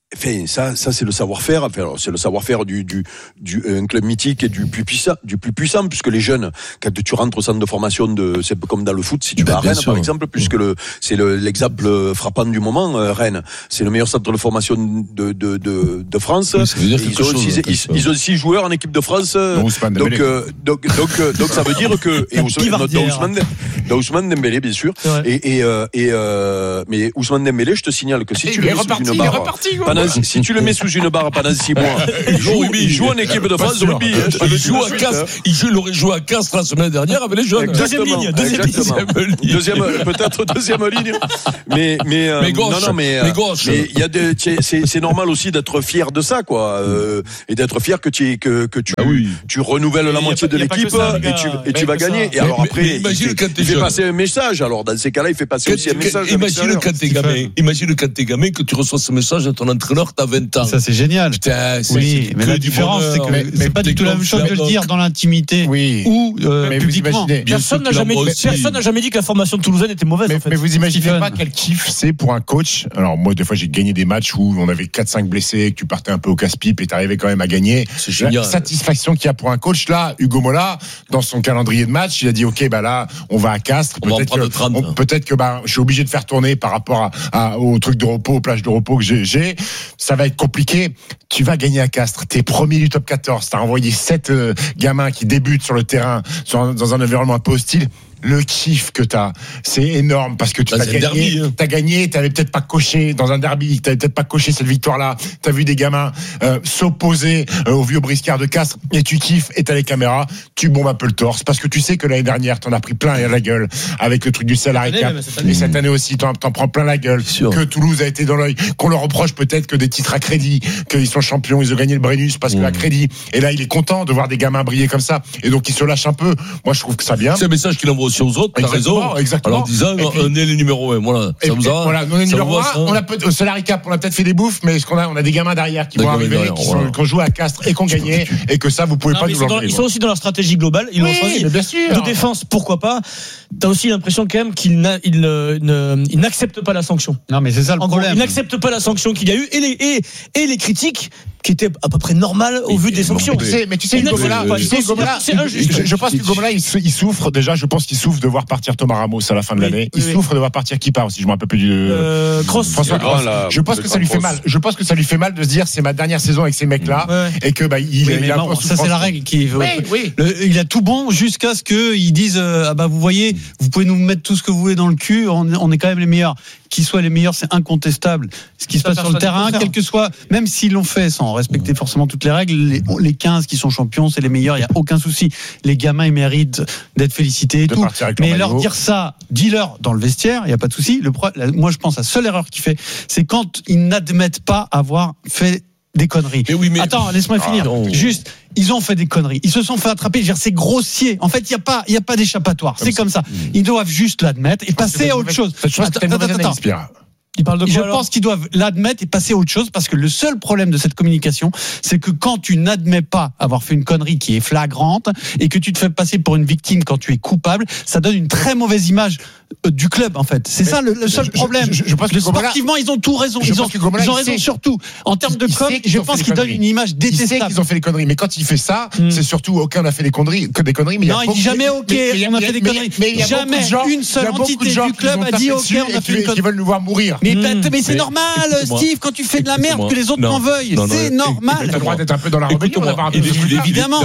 Enfin, ça, ça c'est le savoir-faire. Enfin, alors, c'est le savoir-faire du, du, du un club mythique et du plus puissant, du plus puissant, puisque les jeunes, quand tu rentres au centre de formation de, c'est comme dans le foot, si tu vas à Rennes, par exemple, puisque le, c'est le, l'exemple frappant du moment, euh, Rennes, c'est le meilleur centre de formation de, de, de, de France. Oui, ça veut dire ils ont chose, six, ils, ils ont six joueurs en équipe de France. Donc, euh, donc, donc, euh, donc, ça veut dire que, et Ousmane, Ousmane, Ousmane Dembélé, bien sûr. Et, et, euh, et, euh, mais Ousmane Dembélé, je te signale que si et tu le mets sous une barre, pendant, si tu le mets sous une barre pendant six mois, il joue, il joue en équipe de France de rugby. Il joue à Castres. Il joue, il aurait joué à Castres la semaine dernière avec les jeunes. Deuxième ligne, deuxième ligne. Deuxième, peut-être deuxième ligne. Mais, mais, mais gauche, non, non, mais, mais gauche. Mais il y a des, c'est, c'est normal aussi d'être fier de ça, quoi, euh, et d'être fier que tu, que, que tu, ah oui. tu renouvelles la moitié de l'équipe ça, et tu, et tu vas gagner. Et alors après, imagine quand il fait passer un message. Alors dans ces cas-là, il fait passer aussi un message. Imagine quand t'es gamin, imagine quand t'es gamin que tu reçois ce message de ton entraîneur, t'as vingt ans. Ça c'est génial. Putain, c'est, oui, mais la différence, c'est que mais, c'est mais pas du tout la même chose de le dire dans l'intimité oui. ou euh, mais publiquement. Personne n'a jamais, personne n'a jamais dit que la formation de Toulousaine était mauvaise. Mais, en fait. mais vous imaginez Stephen. Pas quel kiff c'est pour un coach. Alors moi, des fois, j'ai gagné des matchs où on avait quatre cinq blessés, que tu partais un peu au casse-pipe et t'arrivais quand même à gagner. C'est génial. La satisfaction qu'il y a pour un coach là, Hugo Mola, dans son calendrier de match, il a dit ok, bah là, on va à Castres. On peut-être va que, on, peut-être que bah, je suis obligé de faire tourner par rapport à, à, au truc de repos, aux plages de repos que j'ai, j'ai. Ça va être compliqué. Tu vas gagner à Castres. T'es premier du top quatorze. T'as envoyé sept euh, gamins qui débutent sur le terrain, sur, dans un environnement un peu hostile. Le kiff que t'as, c'est énorme parce que tu as gagné, derby, hein. t'as gagné, t'avais peut-être pas coché dans un derby, t'avais peut-être pas coché cette victoire-là. T'as vu des gamins euh, s'opposer euh, au vieux briscard de Castres et tu kiffes et t'as les caméras, tu bombes un peu le torse parce que tu sais que l'année dernière t'en as pris plein la gueule avec le truc du salary cap et cette année aussi t'en, t'en prends plein la gueule. Que Toulouse a été dans l'œil, qu'on leur reproche peut-être que des titres à crédit, qu'ils sont champions, ils ont gagné le Brennus parce mmh. que à crédit et là il est content de voir des gamins briller comme ça et donc il se lâche un peu. Moi je trouve que ça bien. C'est un message qu'il envoie aussi aux autres. T'as raison. Exactement. Alors disant, puis, on est les numéro un. Voilà. Ça vous a. Voilà, on est numéro un. On a peut, au salary cap, on a peut-être fait des bouffes, mais ce qu'on a, on a des gamins derrière qui des vont arriver, derrière, qui sont, voilà. qui ont joué à Castres et qui ont gagné, et que ça, vous pouvez non, pas nous l'enlever. Ils sont aussi dans leur stratégie globale. Ils oui, l'ont choisi. Bien sûr. De défense, pourquoi pas. T'as aussi l'impression quand même qu'ils n'a, ils, ne, ils n'acceptent pas la sanction. Non, mais c'est ça le en problème. Gros, ils n'acceptent pas la sanction qu'il y a eu et les, et, et les critiques qui étaient à peu près normales au et vu des sanctions. Mais tu sais, mais tu sais, Hugo Mola, c'est injuste. Je, je pense que Hugo Mola, il, il souffre déjà. Je pense qu'il souffre de voir partir Thomas Ramos à la fin de oui, l'année. Il oui, souffre oui. de voir partir qui part aussi. Je me rappelle plus du euh, Cross. François Cross. Là, je pense que ça lui fait mal. Je pense que ça lui fait mal de se dire c'est ma dernière saison avec ces mecs-là ouais. et que bah il, oui, il a non, ça c'est la règle qui. Oui, oui. Le, il a tout bon jusqu'à ce qu'ils disent ah bah vous voyez, vous pouvez nous mettre tout ce que vous voulez dans le cul. On, on est quand même les meilleurs. Qu'ils soient les meilleurs, c'est incontestable. Ce qui se passe sur le terrain, quel que soit, même s'ils l'ont fait sans respecter forcément toutes les règles, les, les quinze qui sont champions, c'est les meilleurs, il n'y a aucun souci. Les gamins, ils méritent d'être félicités et de tout. Mais leur dire ça, dis-leur dans le vestiaire, il n'y a pas de souci. Le, la, moi, je pense, la seule erreur qu'il fait, c'est quand ils n'admettent pas avoir fait des conneries. Mais oui, mais... Attends, laisse-moi finir. Ah, non. Juste, ils ont fait des conneries. Ils se sont fait attraper. Je veux dire, c'est grossier. En fait, il n'y a pas, il y a pas d'échappatoire. C'est comme ça. Ils doivent juste l'admettre et passer à autre chose. Attends, attends, attends. Il parle de quoi, je alors pense qu'ils doivent l'admettre et passer à autre chose parce que le seul problème de cette communication, c'est que quand tu n'admets pas avoir fait une connerie qui est flagrante et que tu te fais passer pour une victime quand tu es coupable, ça donne une très mauvaise image du club en fait. C'est mais ça le, le seul je, problème. Je, je, je pense que sportivement, Gomola, ils ont tout raison. Ils ont, Gomola, ils ont raison sur tout. En termes de com, je pense qu'ils donnent une image détestable. Il sait qu'ils ont fait des conneries, mais quand il fait ça, mm. c'est surtout aucun n'a fait des conneries, que des conneries. Mais non, il dit jamais OK, on a fait des conneries. Jamais une seule entité du club a dit OK, on a fait des conneries. Qui veulent nous voir mourir. Mais c'est normal, Steve, quand tu fais de la merde, que les autres t'en veuillent. C'est normal. Tu as le droit d'être un peu dans la rébellion. Évidemment.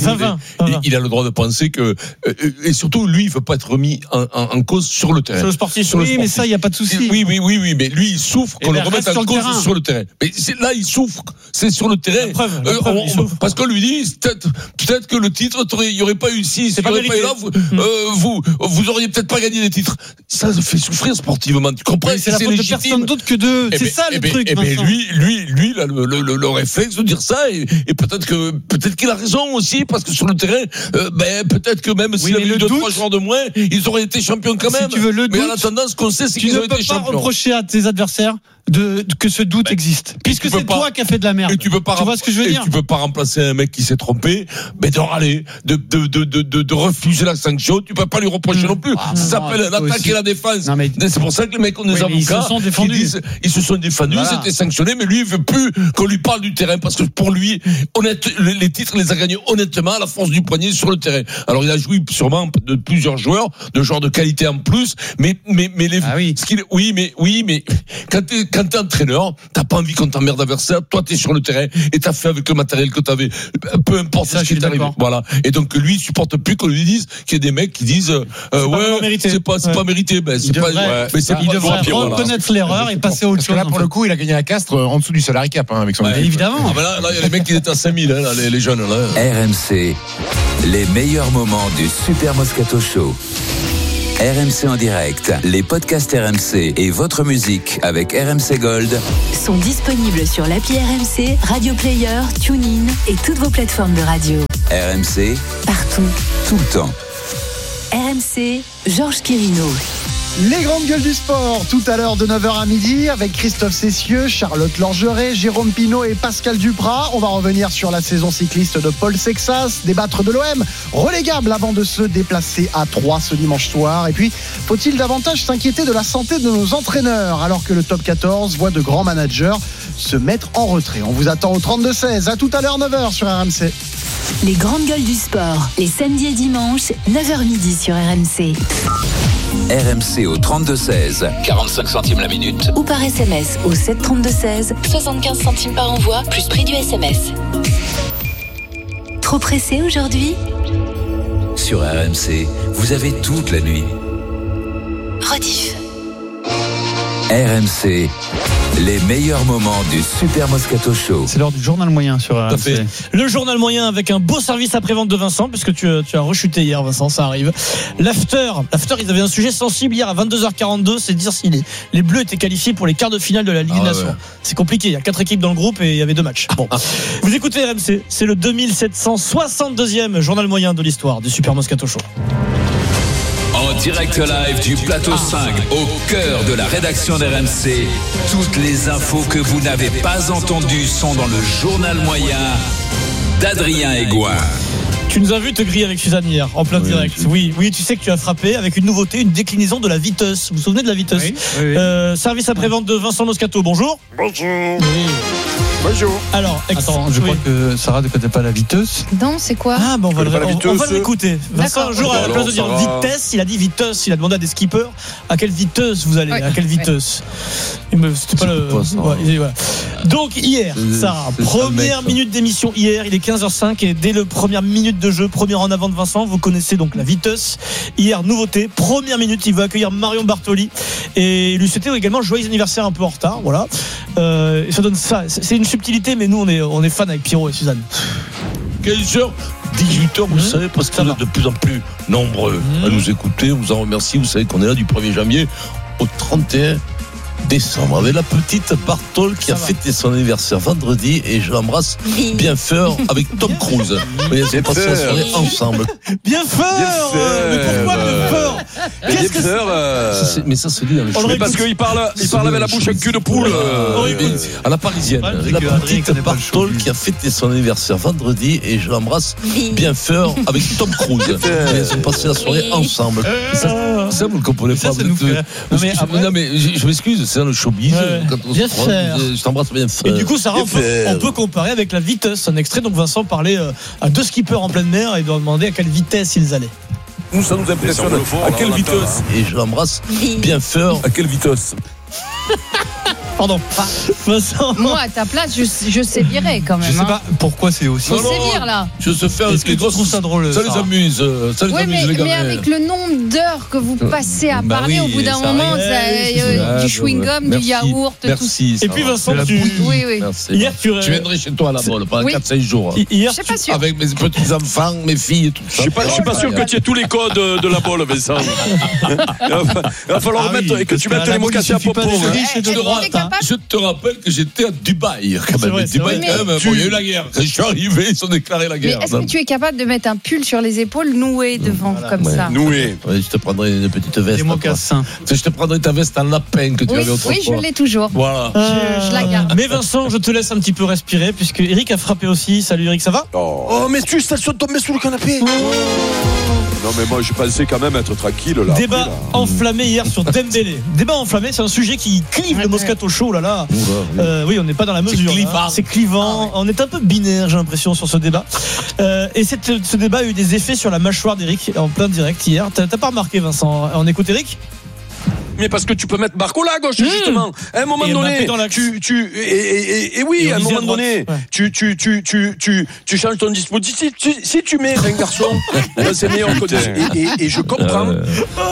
Il a le droit de penser que, et surtout, lui, il veut pas être remis en cause sur le terrain. Sur oui, mais ça, il n'y a pas de souci. Oui, oui, oui, oui, mais lui, il souffre qu'on le remette en cause sur le terrain. Mais c'est, là, il souffre. C'est sur le terrain. La preuve, la preuve, euh, on, parce qu'on lui dit, peut-être, peut-être que le titre, il n'y aurait pas eu ici, il n'y aurait pas eu là, vous, mmh. euh, vous, vous auriez peut-être pas gagné des titres. Ça fait souffrir sportivement. Tu comprends? C'est, c'est la faute de personne d'autre que de. C'est ça le truc. Et bien, lui, lui, lui, il a le, le, le, le réflexe de dire ça, et, et peut-être que, peut-être qu'il a raison aussi, parce que sur le terrain, euh, ben, peut-être que même s'il avait eu deux, trois joueurs de moins, ils auraient été champions quand même. si tu veux le mais doute, en attendant, ce qu'on sait, c'est qu'ils ont été champions. Tu ne peux pas reprocher à tes adversaires de, que ce doute existe. Puisque c'est toi qui as fait de la merde. Et tu peux pas, tu vois ce que je veux et dire? Tu peux pas remplacer un mec qui s'est trompé, mais de râler, de, de, de, de, de, de refuser la sanction. Tu peux pas lui reprocher mmh. non plus. Ah, ça s'appelle l'attaque et la défense. Non, mais... C'est pour ça que les mecs ont des oui, avocats. Ils se sont défendus. Ils, disent, ils se sont défendus, voilà. Ils étaient sanctionnés, mais lui, il veut plus qu'on lui parle du terrain parce que pour lui, honnête, les titres, il les a gagnés honnêtement à la force du poignet sur le terrain. Alors, il a joué sûrement de plusieurs joueurs, de joueurs de qualité en plus, mais, mais, mais les, ah oui. ce qu'il, oui, mais, oui, mais, quand t'es, quand t'es entraîneur, t'as pas envie qu'on t'emmerde d'adversaire, toi t'es sur le terrain, et t'as fait avec le matériel que t'avais, peu importe ça, ce qui t'est arrivé. Voilà. Et donc, lui, il supporte plus qu'on lui dise qu'il y a des mecs qui disent, euh, c'est ouais, c'est pas, c'est ouais. pas mérité, ben, c'est il pas, devrait, ouais, mais c'est il pas, devrait reconnaître voilà. l'erreur et passer à autre chose. Là, pour le coup, il a gagné à Castres en dessous du salary cap, hein, avec son ouais, évidemment. Ah, ben là, là, il y a les mecs qui étaient à cinq mille, hein, là, les, les jeunes, là. R M C, les meilleurs moments du Super Moscato Show. R M C en direct, les podcasts R M C et votre musique avec R M C Gold sont disponibles sur l'appli R M C, Radio Player, TuneIn et toutes vos plateformes de radio. R M C, partout, tout le temps. R M C, Georges Quirino. Les grandes gueules du sport, tout à l'heure de neuf heures à midi, avec Christophe Cessieux, Charlotte Lorgeret, Jérôme Pinault et Pascal Duprat. On va revenir sur la saison cycliste de Paul Sexas, débattre de l'O M, relégable avant de se déplacer à Troyes ce dimanche soir. Et puis, faut-il davantage s'inquiéter de la santé de nos entraîneurs, alors que le top quatorze voit de grands managers se mettre en retrait. On vous attend au trente-deux seize, à tout à l'heure neuf heures sur R M C. Les grandes gueules du sport, les samedis et dimanches, neuf heures midi sur R M C. R M C au trente-deux seize, quarante-cinq centimes la minute. Ou par S M S au sept trente-deux seize, soixante-quinze centimes par envoi, plus prix du S M S. Trop pressé aujourd'hui ? Sur R M C, vous avez toute la nuit. Rediff. R M C, les meilleurs moments du Super Moscato Show. C'est l'heure du journal moyen sur R M C. Le journal moyen avec un beau service après-vente de Vincent, puisque tu, tu as rechuté hier, Vincent, ça arrive. L'after, l'after, ils avaient un sujet sensible hier à vingt-deux heures quarante-deux, c'est de dire si les, les Bleus étaient qualifiés pour les quarts de finale de la Ligue des ah, Nations. Ouais. C'est compliqué, il y a quatre équipes dans le groupe et il y avait deux matchs. Bon, vous écoutez R M C, c'est le deux mille sept cent soixante-deuxième journal moyen de l'histoire du Super Moscato Show. En direct live du plateau cinq, au cœur de la rédaction d'R M C, toutes les infos que vous n'avez pas entendues sont dans le journal moyen d'Adrien Aigouin. Tu nous as vu te griller avec Suzanne hier, en plein oui, direct. Oui, oui, tu sais que tu as frappé avec une nouveauté, une déclinaison de la Viteuse. Vous vous souvenez de la Viteuse? Oui, oui, oui. Euh, Service après-vente de Vincent Moscato, bonjour. Bonjour. Oui. Bonjour. Alors, ex- Attends, je oui. crois que Sarah ne connaît pas la Viteuse. Non, c'est quoi? Ah, bon, on va, le, on, on va l'écouter. Vincent, un jour, à la place de dire vitesse, il a dit Viteuse. Il a demandé à des skippers à quelle Viteuse vous allez, oui. à quelle Viteuse. Ouais. C'était pas le. Pas ça, ouais, voilà. Donc, hier, c'est, Sarah, c'est première mec, minute d'émission hier, il est quinze heures cinq et dès le première minute de jeu, première en avant de Vincent, vous connaissez donc la Viteuse. Hier, nouveauté, première minute, il veut accueillir Marion Bartoli et lui souhaiter également joyeux anniversaire un peu en retard. Voilà. Euh, et ça donne ça. C'est une subtilité, mais nous, on est, on est fans avec Pierrot et Suzanne. quinze heures, dix-huit heures, vous mmh. savez, parce qu'on est de plus en plus nombreux mmh. à nous écouter. On vous en remercie. Vous savez qu'on est là du premier janvier au trente et un décembre avec la petite Bartol qui ça a va. fêté son anniversaire vendredi et je l'embrasse oui. bien fort avec Tom Cruise. Ils ont passé la soirée ensemble. Bien fort. Mais pourquoi bien fort? Qu'est-ce que fort euh... c'est Mais ça se dit dans le show. Mais parce qu'il parle, il parle avec la bouche avec cul de poule. Euh, à la parisienne. Ouais, la petite Bartol qui a fêté son anniversaire vendredi et je l'embrasse oui. bien fort avec Tom Cruise. Ils ont passé la soirée oui. ensemble. Ça, ça, vous ne comprenez pas. Non mais je m'excuse. C'est le showbiz. Ouais, quand on bien se croise, je t'embrasse bien fort. Et du coup, Sarah, on peut, on peut comparer avec la Viteuse. Un extrait, donc Vincent parlait euh, à deux skippers en pleine mer et doit demander à quelle vitesse ils allaient. Nous, ça nous impressionne. À quelle vitesse? Et je l'embrasse bien fort. À quelle vitesse? Pardon. Vincent. Moi, à ta place, je, je sévirais quand même. Je sais pas hein. pourquoi c'est aussi. Faut sévir là. Je sais faire avec les grosses. Ça drôle. Ça les amuse. Ça les oui, amuse mais, les gars. Mais avec le nombre d'heures que vous passez à bah parler, oui, au bout d'un ça moment, arrive. ça, euh, du chewing-gum, merci, du yaourt, merci, tout. Et puis Vincent, tu. Oui, oui. Merci. Hier, tu. Je viendrai chez toi à la bolle pendant oui. quatre cinq jours. Hier, je sais pas sûr. Avec mes petits enfants, mes filles et tout ça. Je suis pas, je suis pas sûr que tu aies tous les codes de la bolle, Vincent. Il va falloir mettre et que tu mettes les mocassins à propos. De droite. je te rappelle que j'étais à Dubaï. Quand même. Vrai, Dubaï, quand même, bon, il y a eu la guerre. Quand je suis arrivé, ils ont déclaré la guerre. Mais est-ce que tu es capable de mettre un pull sur les épaules noué devant voilà, comme ouais. ça? Noué. Ouais, je te prendrai une petite veste. Des mocassins. Je te prendrai ta veste en lapin que tu oui, avais autrefois. Oui, je l'ai toujours. Voilà. Je, je la garde. Mais Vincent, je te laisse un petit peu respirer puisque Eric a frappé aussi. Salut Eric, ça va? Oh, Oh, mais tu ça sont tombés sous le canapé. non, mais moi, je pensais quand même être tranquille là. Débat après, là. enflammé hier sur Dembélé. Débat enflammé, c'est un sujet qui clive le Moscato Show là là. Euh, oui, on n'est pas dans la mesure. C'est clivant. C'est clivant. On est un peu binaire, j'ai l'impression, sur ce débat. Euh, et cette, ce débat a eu des effets sur la mâchoire d'Eric en plein direct hier. T'as, t'as pas remarqué, Vincent? On écoute Eric? Mais parce que tu peux mettre Barcola à gauche, mmh. justement. À un moment et donné, tu, tu, et, et, et, et oui, et à un moment donné, ouais. tu, tu, tu, tu, tu, tu changes ton dispositif. Si, si tu mets un garçon dans ses meilleures conditions, et, et, et je comprends. Euh,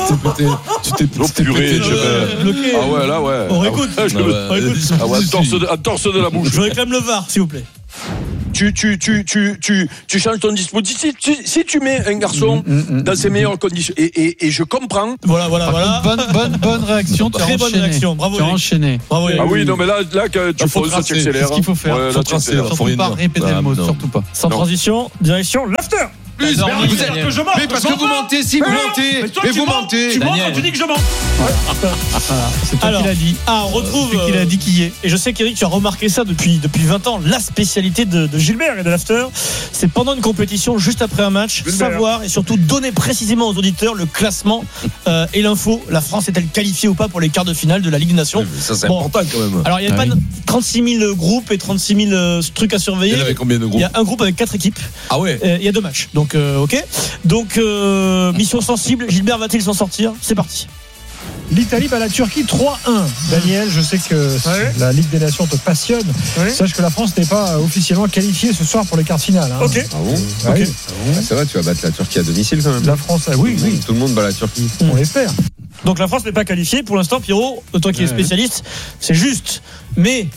tu t'es puré, bloqué. Ah ouais, là, ouais. On écoute. Ah ouais, ah ouais, torse de, torse de la bouche. Je réclame le V A R, s'il vous plaît. Tu, tu, tu, tu, tu, tu changes ton dispositif. Tu, si tu mets un garçon mmh, mmh, dans ses meilleures conditions, et, et, et je comprends. Voilà, voilà, voilà. Bonne, bonne, bonne réaction. Très bonne réaction. Bravo. Tu as enchaîné. Bravo. Ah oui, non, mais là, là, que tu faut ça, tu accélères. C'est ce qu'il faut faire. Ouais, faut tracer. Surtout pas répéter le mot, surtout pas. Sans transition, direction l'after. Plus, mais, vous êtes, que je mens, mais parce que vous mentez, si vous mentez, mais, toi, mais vous mens, mentez. Tu mens quand tu dis que je mens. Voilà, c'est toi qui l'a dit. Ah, on retrouve celui qui l'a dit qui est. Et je sais qu'Eric, tu as remarqué ça depuis depuis vingt ans. La spécialité de, de Gilbert et de l'after, c'est pendant une compétition, juste après un match, Gilbert. Savoir et surtout donner précisément aux auditeurs le classement euh, et l'info. La France est-elle qualifiée ou pas pour les quarts de finale de la Ligue des Nations? Oui, ça c'est bon. Important quand même. Alors il n'y a ah, pas oui. trente-six mille groupes et trente-six mille euh, trucs à surveiller. Il y avait combien de groupes? Il y a un groupe avec quatre équipes. Ah ouais. Euh, il y a deux matchs. Donc euh, ok. Donc, euh, mission sensible, Gilbert va-t-il s'en sortir? C'est parti. L'Italie bat la Turquie trois un. Daniel, je sais que ouais. la Ligue des Nations te passionne. Ouais. Sache que la France n'est pas officiellement qualifiée ce soir pour les quarts finales. Hein. Ok. Ah bon, ah okay. Oui. Ah bon. Ça va, tu vas battre la Turquie à domicile quand même. La France, oui, tout oui. Monde, tout le monde bat la Turquie. On l'espère. Donc la France n'est pas qualifiée. Pour l'instant, Pierrot, toi qui ouais. es spécialiste, c'est juste. Mais.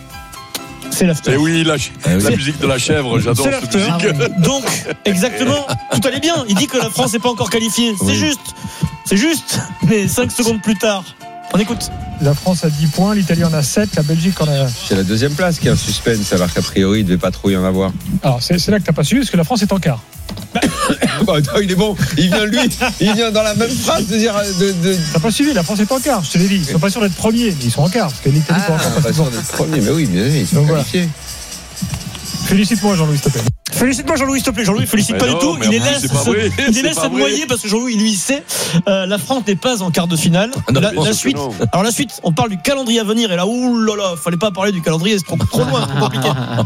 C'est l'after. Et oui, la, la musique de la chèvre, j'adore cette musique. Ah ouais. Donc, exactement, tout allait bien. Il dit que la France n'est pas encore qualifiée. C'est oui. juste. C'est juste. Mais cinq secondes plus tard, on écoute. La France a dix points, l'Italie en a sept, la Belgique en a. C'est la deuxième place qui est un suspense, alors qu'a priori, il ne devait pas trop y en avoir. Alors, c'est, c'est là que tu n'as pas suivi, parce que la France est en quart. Bah, il est bon, il vient lui, il vient dans la même phrase de dire. De, de... T'as pas suivi, la France est en quart, je te l'ai dit. Ils sont pas sûrs d'être premiers, mais ils sont en quart, parce que l'Italie ah, pas, pas sûrs d'être premiers, mais oui, mais ils sont Donc, qualifiés. Voilà. Félicite-moi, Jean-Louis, s'il te plaît. Félicite-moi Jean-Louis, s'il te plaît. Jean-Louis, félicite mais pas non, du tout. Il les laisse, se, il les laisse se noyer parce que Jean-Louis, lui, il sait. Euh, la France n'est pas en quart de finale. Non, la, la suite. Alors la suite, on parle du calendrier à venir et là, oulala, fallait pas parler du calendrier, c'est trop, trop loin, trop compliqué.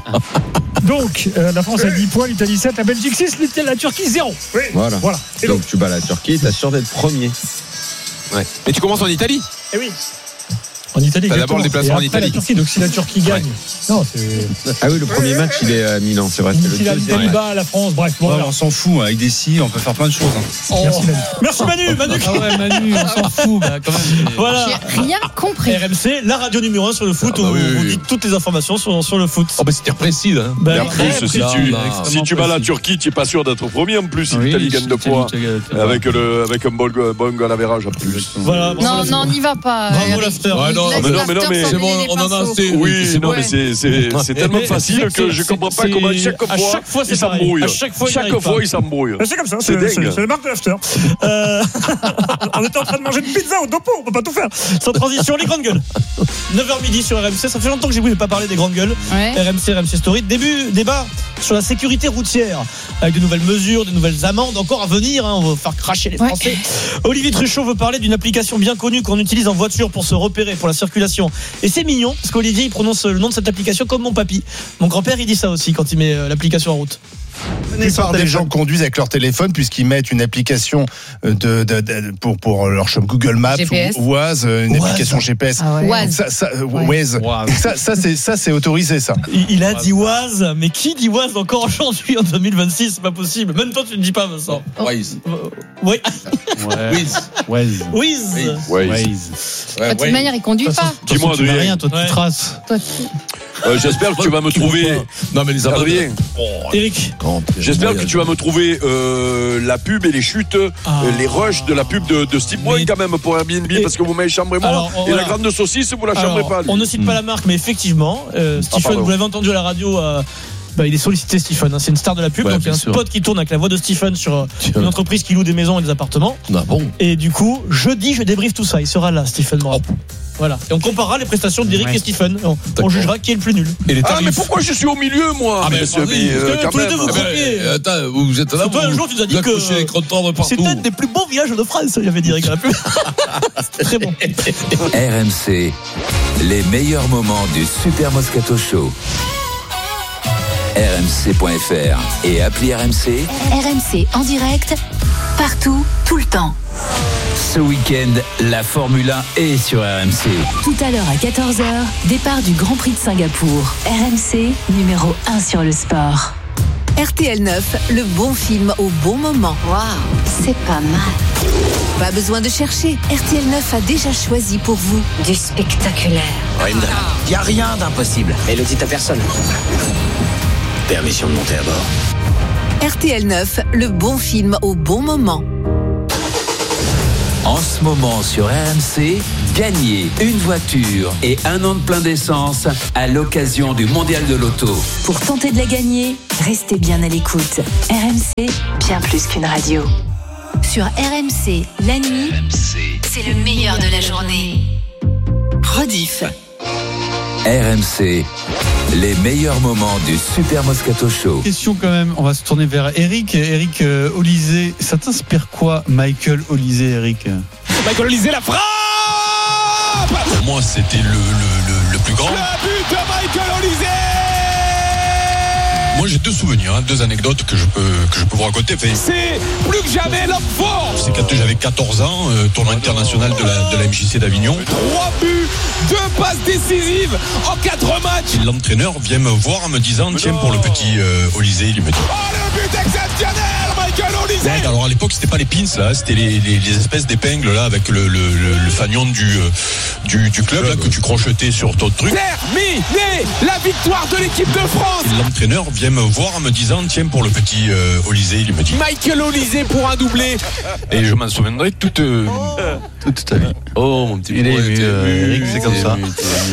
Donc, euh, la France a dix points, l'Italie sept, la Belgique six, la Turquie zéro. Oui. Voilà. voilà. Et donc, donc tu bats la Turquie, t'as sûr d'être premier. Ouais. Mais tu commences en Italie. Eh oui. En Italie, t'as d'abord le déplacement en Italie. La Turquie, donc si la Turquie gagne, ouais. non, c'est. Ah oui, le premier match il est à Milan, c'est vrai. C'est le l'Italie bat la France, bref. Bon, ouais, on s'en fout, avec des si, on peut faire plein de choses. Hein. Oh. Merci Manu. Merci Manu, Manu. Ah ouais, Manu, on s'en fout, bah, quand même. Voilà. J'ai rien compris. R M C, la radio numéro un sur le foot, ah, bah, où oui, on oui. dit toutes les informations sur, sur le foot. Oh bah c'était précis là. Bah, et en plus, si tu, si tu bats la Turquie, tu n'es pas sûr d'être premier en plus. Si l'Italie gagne de points avec le avec un bon goal à verrage en plus. Non, non, n'y va pas. Bravo l'after. Non, mais non, mais non, mais c'est bon, on en a assez. Oui, non, mais c'est, c'est, c'est tellement facile que je comprends pas comment chaque fois, à chaque fois il s'embrouille. À chaque fois, chaque fois il s'embrouille. C'est comme ça, c'est, c'est, c'est, c'est le marque de l'after. Euh, on était en train de manger une pizza au dopo, on peut pas tout faire. Sans transition, les grandes gueules. neuf heures midi sur R M C, ça fait longtemps que j'ai voulu pas parler des grandes gueules. Ouais. R M C, R M C Story. Début, débat sur la sécurité routière, avec de nouvelles mesures, de nouvelles amendes encore à venir, hein, on va faire cracher les Français. Ouais. Olivier Truchot veut parler d'une application bien connue qu'on utilise en voiture pour se repérer, pour la circulation. Et c'est mignon, parce qu'Olivier il prononce le nom de cette application comme mon papy. Mon grand-père il dit ça aussi quand il met l'application en route. La plupart des gens conduisent avec leur téléphone puisqu'ils mettent une application de, de, de, pour, pour leur shop Google Maps ou Waze, une Waze. application G P S. Ah ouais. Waze. Ça, ça, Waze. Waze. Ça, ça, c'est, ça, c'est autorisé, ça. Il, il a dit Waze, mais qui dit Waze encore aujourd'hui en deux mille vingt-six? C'est pas possible. Même toi, tu ne dis pas, Vincent. Waze. Oui. Waze. Waze. Waze. Waze. De toute manière, il conduit pas. Dis-moi, Adrien. Tu rien, toi, tu traces. Toi, Euh, j'espère que tu vas me trouver. Non, mais les Adrien. Eric. J'espère que tu vas me trouver euh, la pub et les chutes, ah. euh, les rushs de la pub de, de Steve Boy quand même pour Airbnb, et parce que vous m'avez chambré moi. Alors, et voilà. La grande saucisse, vous la chambrez Alors, pas. Lui. On ne cite pas la marque, mais effectivement, euh, Stephen, ah, vous l'avez entendu à la radio. Euh, Bah, il est sollicité, Stephen, hein, c'est une star de la pub, ouais, donc il y a un sûr. spot qui tourne avec la voix de Stephen sur Tiens. une entreprise qui loue des maisons et des appartements. Ah bon. Et du coup, jeudi, je débriefe tout ça. Il sera là, Stephen Morin. Oh. Voilà. Et on comparera les prestations d'Eric ouais. et Stephen. On, on jugera qui est le plus nul. Et les tarifs. Ah, mais pourquoi je suis au milieu, moi? Ah, mais monsieur, mais, euh, quand tous les deux, vous croquez. Eh ben, attends, vous êtes là. Toi, un jour, tu nous as dit que c'était un des plus beaux villages de France, il avait dit Eric à la pub. C'était très bon. R M C, les meilleurs moments du Super Moscato Show. R M C point F R et appli R M C. R M C en direct, partout, tout le temps. Ce week-end, la Formule un est sur R M C. Tout à l'heure à quatorze heures, départ du Grand Prix de Singapour. R M C, numéro un sur le sport. R T L neuf, le bon film au bon moment. Waouh, c'est pas mal. Pas besoin de chercher, R T L neuf a déjà choisi pour vous du spectaculaire. Rindra, il n'y a rien d'impossible. Et le dit à personne. Permission de monter à bord. R T L neuf, le bon film au bon moment. En ce moment sur R M C, gagnez une voiture et un an de plein d'essence à l'occasion du Mondial de l'Auto. Pour tenter de la gagner, restez bien à l'écoute. R M C, bien plus qu'une radio. Sur R M C, la nuit, c'est le meilleur de la journée. Rediff. R M C, les meilleurs moments du Super Moscato Show. Question quand même, on va se tourner vers Eric. Eric euh, Olysée, ça t'inspire quoi, Michael Olysée, Eric? Michael Olysée, la frappe! Pour moi, c'était le, le, le, le plus grand. Le but de Michael Olysée! Moi, j'ai deux souvenirs, hein, deux anecdotes que je peux que je peux vous raconter. Enfin, c'est plus que jamais l'homme fort. C'est quand j'avais quatorze ans, euh, tournoi international de la de la M J C d'Avignon. Trois buts, deux passes décisives en quatre matchs. Et l'entraîneur vient me voir en me disant tiens pour le petit euh, Olysée, il me dit. Oh le but exceptionnel, Michael Olysée. Ouais, alors à l'époque c'était pas les pins là, c'était les, les, les espèces d'épingles là avec le le, le, le fanion du euh, du, du club là, que tu crochetais sur ton truc. Terminé la victoire de l'équipe de France. Et l'entraîneur vient me voir en me disant tiens pour le petit euh, Olysée, il me dit Michael Olysée pour un doublé. Et je m'en souviendrai toute euh, toute ta vie. Oh mon petit il est ému, euh, Eric, c'est comme ça. R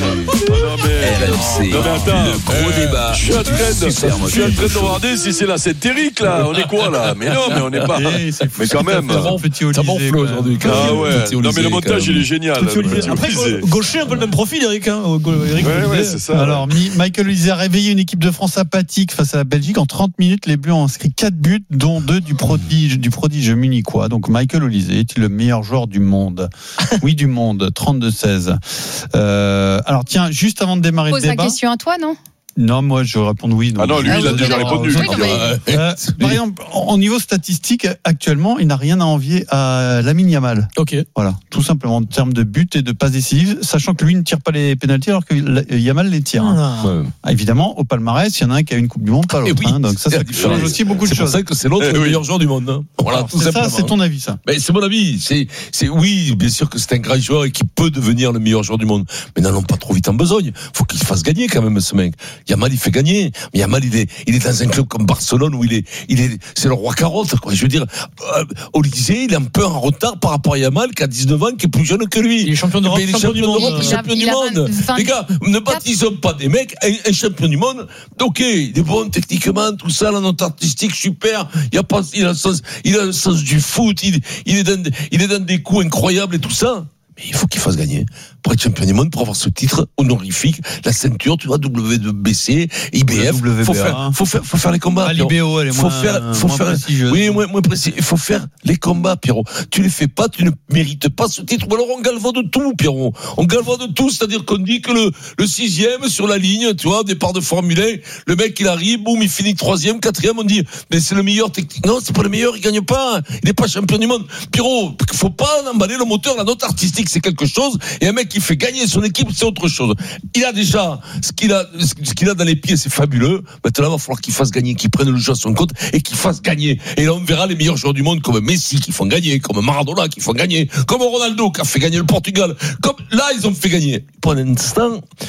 M C, non mais attends, le gros euh, débat. Je suis en train de, je suis en train de regarder si c'est la scène Eric là. On est quoi là? Mais non, mais on n'est pas. Mais quand même. Ça bonfle aujourd'hui. Ah ouais. Non mais le montage il est génial. Après gaucher un peu le même profil, Eric. Eric ouais, c'est ça. Alors Michael Olysée a réveillé une équipe de France apathique face à la Belgique en trente minutes. Les Bleus ont inscrit quatre buts, dont deux du prodige du prodige munichois. Donc Michael Olysée est-il le meilleur joueur du monde? Oui, du monde. trente-deux seize. Euh, alors tiens, juste avant de démarrer Pose le débat. Pose la question à toi, non? Non, moi je réponds oui. Ah non, lui, il a déjà répondu. Oui, mais... euh, par exemple, au niveau statistique, actuellement, il n'a rien à envier à Lamine Yamal. Ok. Voilà, tout simplement en termes de buts et de passes décisives, sachant que lui ne tire pas les pénaltys alors que Yamal les tire. Ah. Ouais. Ah, évidemment, au palmarès, il y en a un qui a une Coupe du Monde, pas l'autre. Oui, hein, donc ça, ça change aussi beaucoup de choses. C'est pour ça que c'est l'autre eh le oui. meilleur joueur du monde. Hein. Voilà, alors, tout c'est simplement. ça, c'est ton avis, ça. Mais c'est mon avis. C'est, c'est oui, bien sûr que c'est un grand joueur et qui peut devenir le meilleur joueur du monde. Mais n'allons pas trop vite en besogne. Faut qu'il fasse gagner quand même ce mec. Yamal, il fait gagner. Mais Yamal, il est, il est dans un club comme Barcelone où il est, il est, c'est le roi carotte, quoi. Je veux dire, euh, Olysée, il est un peu en retard par rapport à Yamal, qui a dix-neuf ans, qui est plus jeune que lui. Il est champion d'Europe, il est champion, champion du monde. Il champion a, du il monde. vingt, Les gars, ne baptisons pas des mecs, un, un champion du monde. Ok, il est bon techniquement, tout ça, la note artistique, super. Il a pas, il a le sens, il a le sens du foot, il, il est dans, il est dans des coups incroyables et tout ça. Mais il faut qu'il fasse gagner. Pour être champion du monde, pour avoir ce titre honorifique, la ceinture, tu vois, W B C, I B F. Faut faire, faut faire, faut faire les combats. Ah, l'I B O, elle est faut moins, faire, faut moins faire, prestigieuse. oui, moins, moins précis. Il faut faire les combats, Pierrot. Tu les fais pas, tu ne mérites pas ce titre. Ou alors on galvaude tout, Pierrot. On galvaude tout, c'est-à-dire qu'on dit que le, le sixième sur la ligne, tu vois, départ de Formule un, le mec, il arrive, boum, il finit troisième, quatrième, on dit, mais c'est le meilleur technique. Non, c'est pas le meilleur, il gagne pas. Il n'est pas champion du monde. Pierrot, faut pas emballer le moteur, la note artistique, c'est quelque chose. Et un mec qui fait gagner son équipe, c'est autre chose. Il a déjà ce qu'il a, ce qu'il a dans les pieds, c'est fabuleux. Maintenant, il va falloir qu'il fasse gagner, qu'il prenne le jeu à son compte et qu'il fasse gagner. Et là, on verra les meilleurs joueurs du monde comme Messi qui font gagner, comme Maradona qui font gagner, comme Ronaldo qui a fait gagner le Portugal. Comme là, ils ont fait gagner. Pour un instant,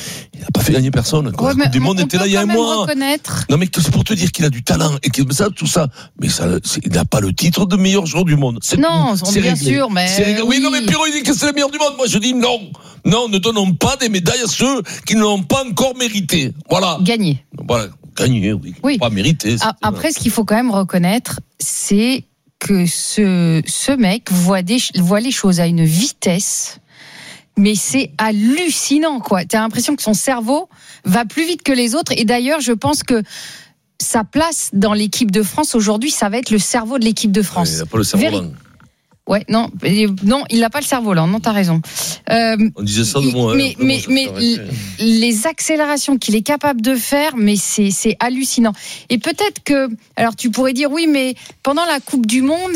n'a pas fait gagner personne. Quoi. Ouais, la Coupe du Monde était là il y a un mois. Reconnaître. Non mais c'est pour te dire qu'il a du talent et que ça, tout ça. Mais ça, il n'a pas le titre de meilleur joueur du monde. C'est non, c'est bien réglé. sûr, mais c'est oui. oui, non mais Pierrot il dit que c'est le meilleur du monde. Moi je dis non, non, ne donnons pas des médailles à ceux qui ne l'ont pas encore mérité. Voilà. Gagné. Voilà, gagné, oui. oui. Pas mérité. Après, ce qu'il faut quand même reconnaître, c'est que ce ce mec voit des voit les choses à une vitesse. Mais c'est hallucinant, quoi. T'as l'impression que son cerveau va plus vite que les autres. Et d'ailleurs, je pense que sa place dans l'équipe de France aujourd'hui, ça va être le cerveau de l'équipe de France. Il n'a pas le cerveau Véri- lent. Ouais, non, non, il n'a pas le cerveau lent. Non, t'as raison. Euh, On disait ça de moi. Mais, hein, mais, mais les accélérations qu'il est capable de faire, mais c'est, c'est hallucinant. Et peut-être que, alors tu pourrais dire oui, mais pendant la Coupe du Monde,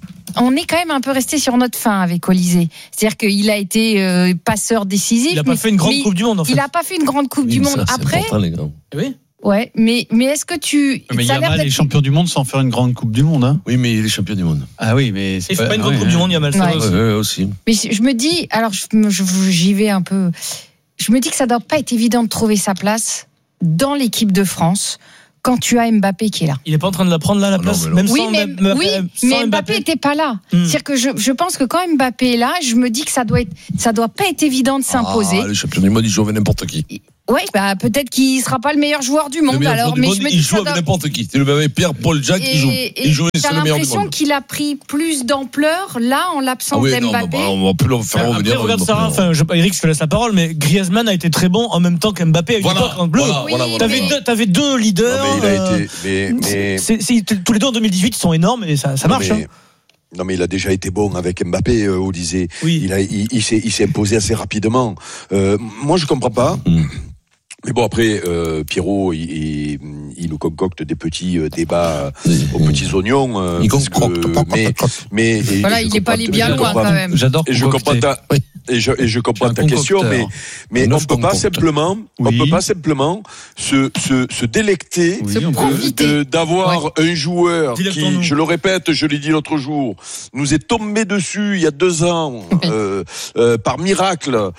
on est quand même un peu resté sur notre faim avec Olysée. C'est-à-dire qu'il a été euh, passeur décisif. Il n'a pas fait une grande Coupe du Monde, en fait. Il n'a pas fait une grande Coupe oui, du Monde. Ça, c'est après. important, les gars. Oui. Ouais, mais, mais est-ce que tu. Mais ça a l'air Yamal d'être- est champion du monde sans faire une grande Coupe du Monde. Hein. Oui, mais il est champion du monde. Ah oui, mais il fait pas une grande Coupe du Monde, Yamal. Ouais. Aussi. Ouais, aussi. Mais je me dis, alors je, je- j'y vais un peu. Je me dis que ça doit pas être évident de trouver sa place dans l'équipe de France quand tu as Mbappé qui est là. Il est pas en train de la prendre là, la place, non, même Oui, sans mais, Mbappé. oui, sans mais Mbappé n'était pas là. Hmm. C'est-à-dire que je, je pense que quand Mbappé est là, je me dis que ça doit être, ça doit pas être évident de s'imposer. Ah, le champion du monde, il joue avec n'importe qui. Ouais, bah peut-être qu'il sera pas le meilleur joueur du Le monde. meilleur Alors, joueur du mais monde, je me dis il que ça joue avec doit- n'importe qui. C'est le même Pierre-Paul Jacques qui joue. Et, Il joue, et c'est t'as le meilleur du l'impression monde. qu'il a pris plus d'ampleur là en Ah l'absence oui, non, d'Mbappé. bah, on va plus le faire Après, revenir. regarde Sarah, enfin, je, Eric, je te laisse la parole, mais Griezmann a été très bon en même temps qu'Mbappé à une Voilà, époque en bleu. voilà, voilà, T'avais, voilà. deux, t'avais deux leaders. Non, mais il a euh, été. Mais, mais... c'est- c'est- tous les deux en deux mille dix-huit, ils sont énormes et ça, ça Non, marche. mais- hein. Non mais il a déjà été bon avec Mbappé, euh, Olysée. Oui. Il, a, il, il, s'est, il s'est imposé assez rapidement. Euh, moi je comprends pas. Mm. Mais bon après, euh, Pierrot, il, il, il nous concocte des petits euh, débats Oui. aux petits oignons. Euh, Il parce concocte, que- pas, pas, mais, pas, pas. mais et- Voilà, et je il est pas comprends- allé bien je loin comprends- quand même. J'adore Et je comprends concocter. ta, et je, et je comprends Tu es ta un question, mais, concocteur. mais Un on œuf peut pas concocte. simplement, on Oui. peut pas simplement se, se, se délecter Oui, Se on peut- profiter. de- d'avoir un joueur Dilectons-nous. qui, je le répète, je l'ai dit l'autre jour, nous est tombé dessus il y a deux ans euh, euh, par miracle.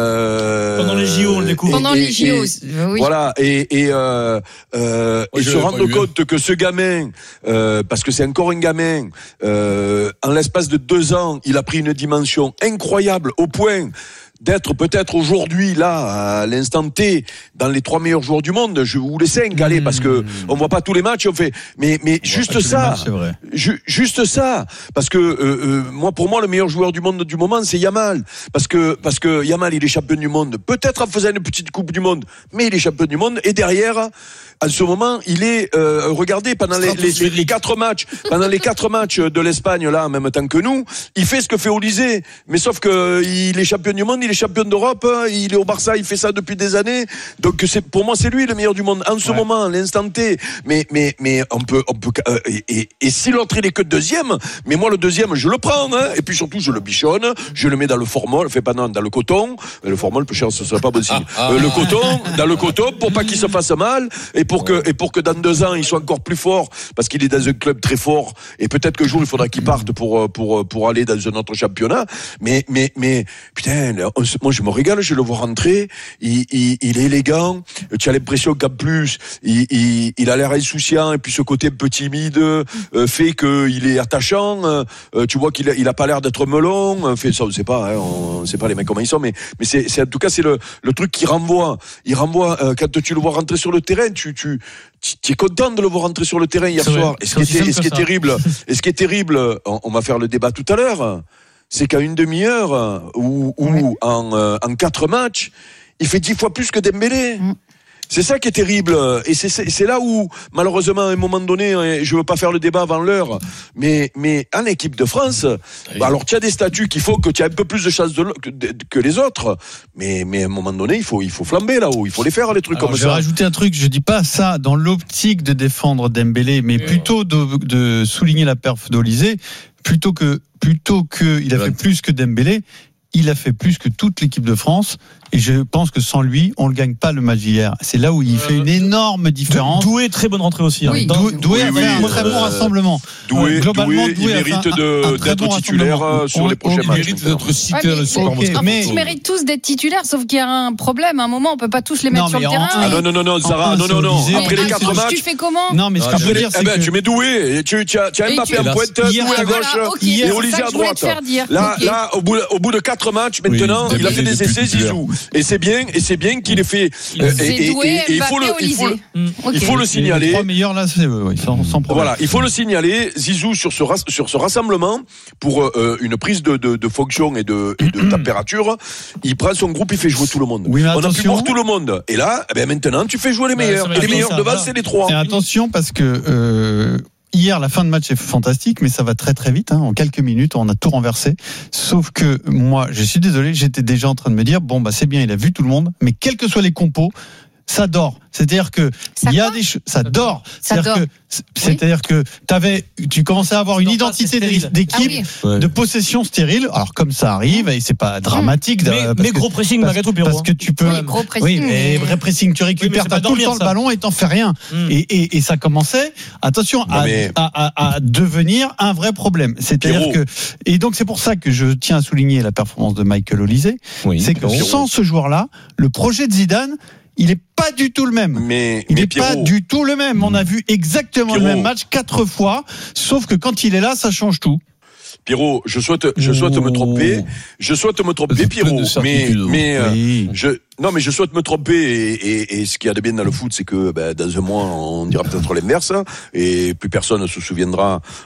Euh, Pendant les J O, on le découvre. Pendant et- les J O, et- euh, oui. Voilà, et, et, euh, euh, Moi, et je se l'avais rendre pas eu, hein. compte que ce gamin, euh, parce que c'est encore un gamin, euh, en l'espace de deux ans, il a pris une dimension incroyable au point d'être peut-être aujourd'hui là à l'instant T dans les trois meilleurs joueurs du monde, je ou les cinq, allez, parce que on voit pas tous les matchs, on fait, mais mais juste Pas tous les ça, matchs, c'est vrai. Ju- juste ça, parce que euh, euh, moi pour moi le meilleur joueur du monde du moment c'est Yamal, parce que parce que Yamal il est champion du monde, peut-être en faisant une petite coupe du monde, mais il est champion du monde et derrière en ce moment il est euh, regardez pendant les, les, les, les quatre matchs, pendant les quatre matchs de l'Espagne là en même temps que nous, il fait ce que fait Olysée, mais sauf que il est champion du monde, il est champion d'Europe, il est au Barça, il fait ça depuis des années, donc c'est pour moi c'est lui le meilleur du monde en ce Ouais. moment, à l'instant T, mais mais mais on peut on peut euh, et, et, et si l'autre il est que deuxième, mais moi le deuxième je le prends, hein, et puis surtout je le bichonne, je le mets dans le formol, fait pas non, dans le coton, le formol peu cher, ce serait pas bon signe, euh, le coton, dans le coton pour pas qu'il se fasse mal et pour que et pour que dans deux ans il soit encore plus fort parce qu'il est dans un club très fort et peut-être qu'un jour il faudra qu'il parte pour pour pour aller dans un autre championnat, mais mais mais putain, on se- moi je me régale, je le vois rentrer, il il, il est élégant, tu as l'impression qu'en plus il, il, il a l'air insouciant et puis ce côté un peu timide euh, fait qu'il est attachant, euh, tu vois qu'il a, il a pas l'air d'être melon, euh, fait ça on sait pas, hein, on, on sait pas les mecs comment ils sont, mais mais c'est c'est en tout cas c'est le le truc qui renvoie, il renvoie euh, quand tu le vois rentrer sur le terrain, tu tu tu es content de le voir rentrer sur le terrain hier C'est vrai. soir. Et ce C'est qui aussi était, simple et ce qui que est ça. terrible, et ce qui est terrible, on, on va faire le débat tout à l'heure, c'est qu'à une demi-heure ou, ou en, euh, en quatre matchs, il fait dix fois plus que Dembélé. Mm. C'est ça qui est terrible, et c'est, c'est, c'est là où, malheureusement, à un moment donné, et je veux pas faire le débat avant l'heure, mais, mais en équipe de France, bah alors tu as des statuts qui font que tu as un peu plus de chances de, que, que les autres, mais, mais à un moment donné, il faut, il faut flamber là-haut, il faut les faire les trucs Alors, comme je vais ça. rajouter un truc, je dis pas ça dans l'optique de défendre Dembélé, mais plutôt de, de souligner la perf d'Olysée, plutôt que plutôt que il a fait plus que Dembélé. il a fait plus que toute l'équipe de France. Et je pense que sans lui, on ne gagne pas le match d'hier. C'est là où il fait une énorme différence. Doué, très bonne rentrée aussi. Oui. Doué, Doué a fait un très bon rassemblement. Doué, Globalement, Doué, Doué il mérite de, d'être bon titulaire sur on, les prochains matchs. Il mérite d'être cité dans le Super Bowl. En fait, ils méritent tous d'être titulaires, sauf qu'il y a un problème. À un moment, on ne peut pas tous les mettre non, sur le en, terrain. Ah non, non, non, non, Sarah, non, non, non. Après les quatre matchs. Tu fais comment? Non, mais ce que je veux dire, c'est que tu mets Doué, tu as Mbappé en pointe, Doué à gauche et Olysée à droite. Là, là, au bout de quatre matchs, maintenant, il a fait des essais, Zizou. Et c'est bien. Et c'est bien qu'il ait fait. C'est Doué, Mbappé, Olysée. Il faut le signaler. Les trois meilleurs là, c'est eux, sans, sans problème. Voilà, il faut le signaler. Zizou sur ce sur ce rassemblement pour euh, une prise de, de, de fonction et de, et de température, il prend son groupe, il fait jouer tout le monde. Oui, on a pu voir tout le monde. Et là, eh ben maintenant, tu fais jouer les meilleurs. Et les meilleurs devant, c'est les trois. Et attention parce que. Euh, Hier, la fin de match est fantastique, mais ça va très très vite. Hein. En quelques minutes, on a tout renversé. Sauf que moi, je suis désolé, j'étais déjà en train de me dire, bon, bah c'est bien, il a vu tout le monde, mais quels que soient les compos, ça dort. C'est-à-dire que il y a des choses, ça dort. C'est-à-dire que c'est-à-dire que t'avais, tu commençais à avoir une identité d'équipe, ah oui. de possession stérile. Alors comme ça arrive et c'est pas dramatique. Mais, mais gros pressing, malgré tout, parce que tu peux. Oui, gros pressing. Oui, mais vrai pressing, tu récupères oui, t'as tout le temps ça. Le ballon et t'en fais rien. Mm. Et, et, et ça commençait, attention, à, mais... à, à, à devenir un vrai problème. C'est-à-dire Pierrot. que et donc c'est pour ça que je tiens à souligner la performance de Michael Olysée. Oui, c'est que Pierrot. Sans ce joueur-là, le projet de Zidane. Il est pas du tout le même. Mais, il mais est Pierrot, pas du tout le même. On a vu exactement Pierrot. le même match quatre fois, sauf que quand il est là, ça change tout. Pierrot, je souhaite, je souhaite oh. me tromper. Je souhaite me tromper, Pierrot. Mais, mais, oui. euh, je, non, mais je souhaite me tromper. Et, et, et ce qu'il y a de bien dans le foot, c'est que ben, dans un mois, on dira peut-être l'inverse. Et plus personne ne se souviendra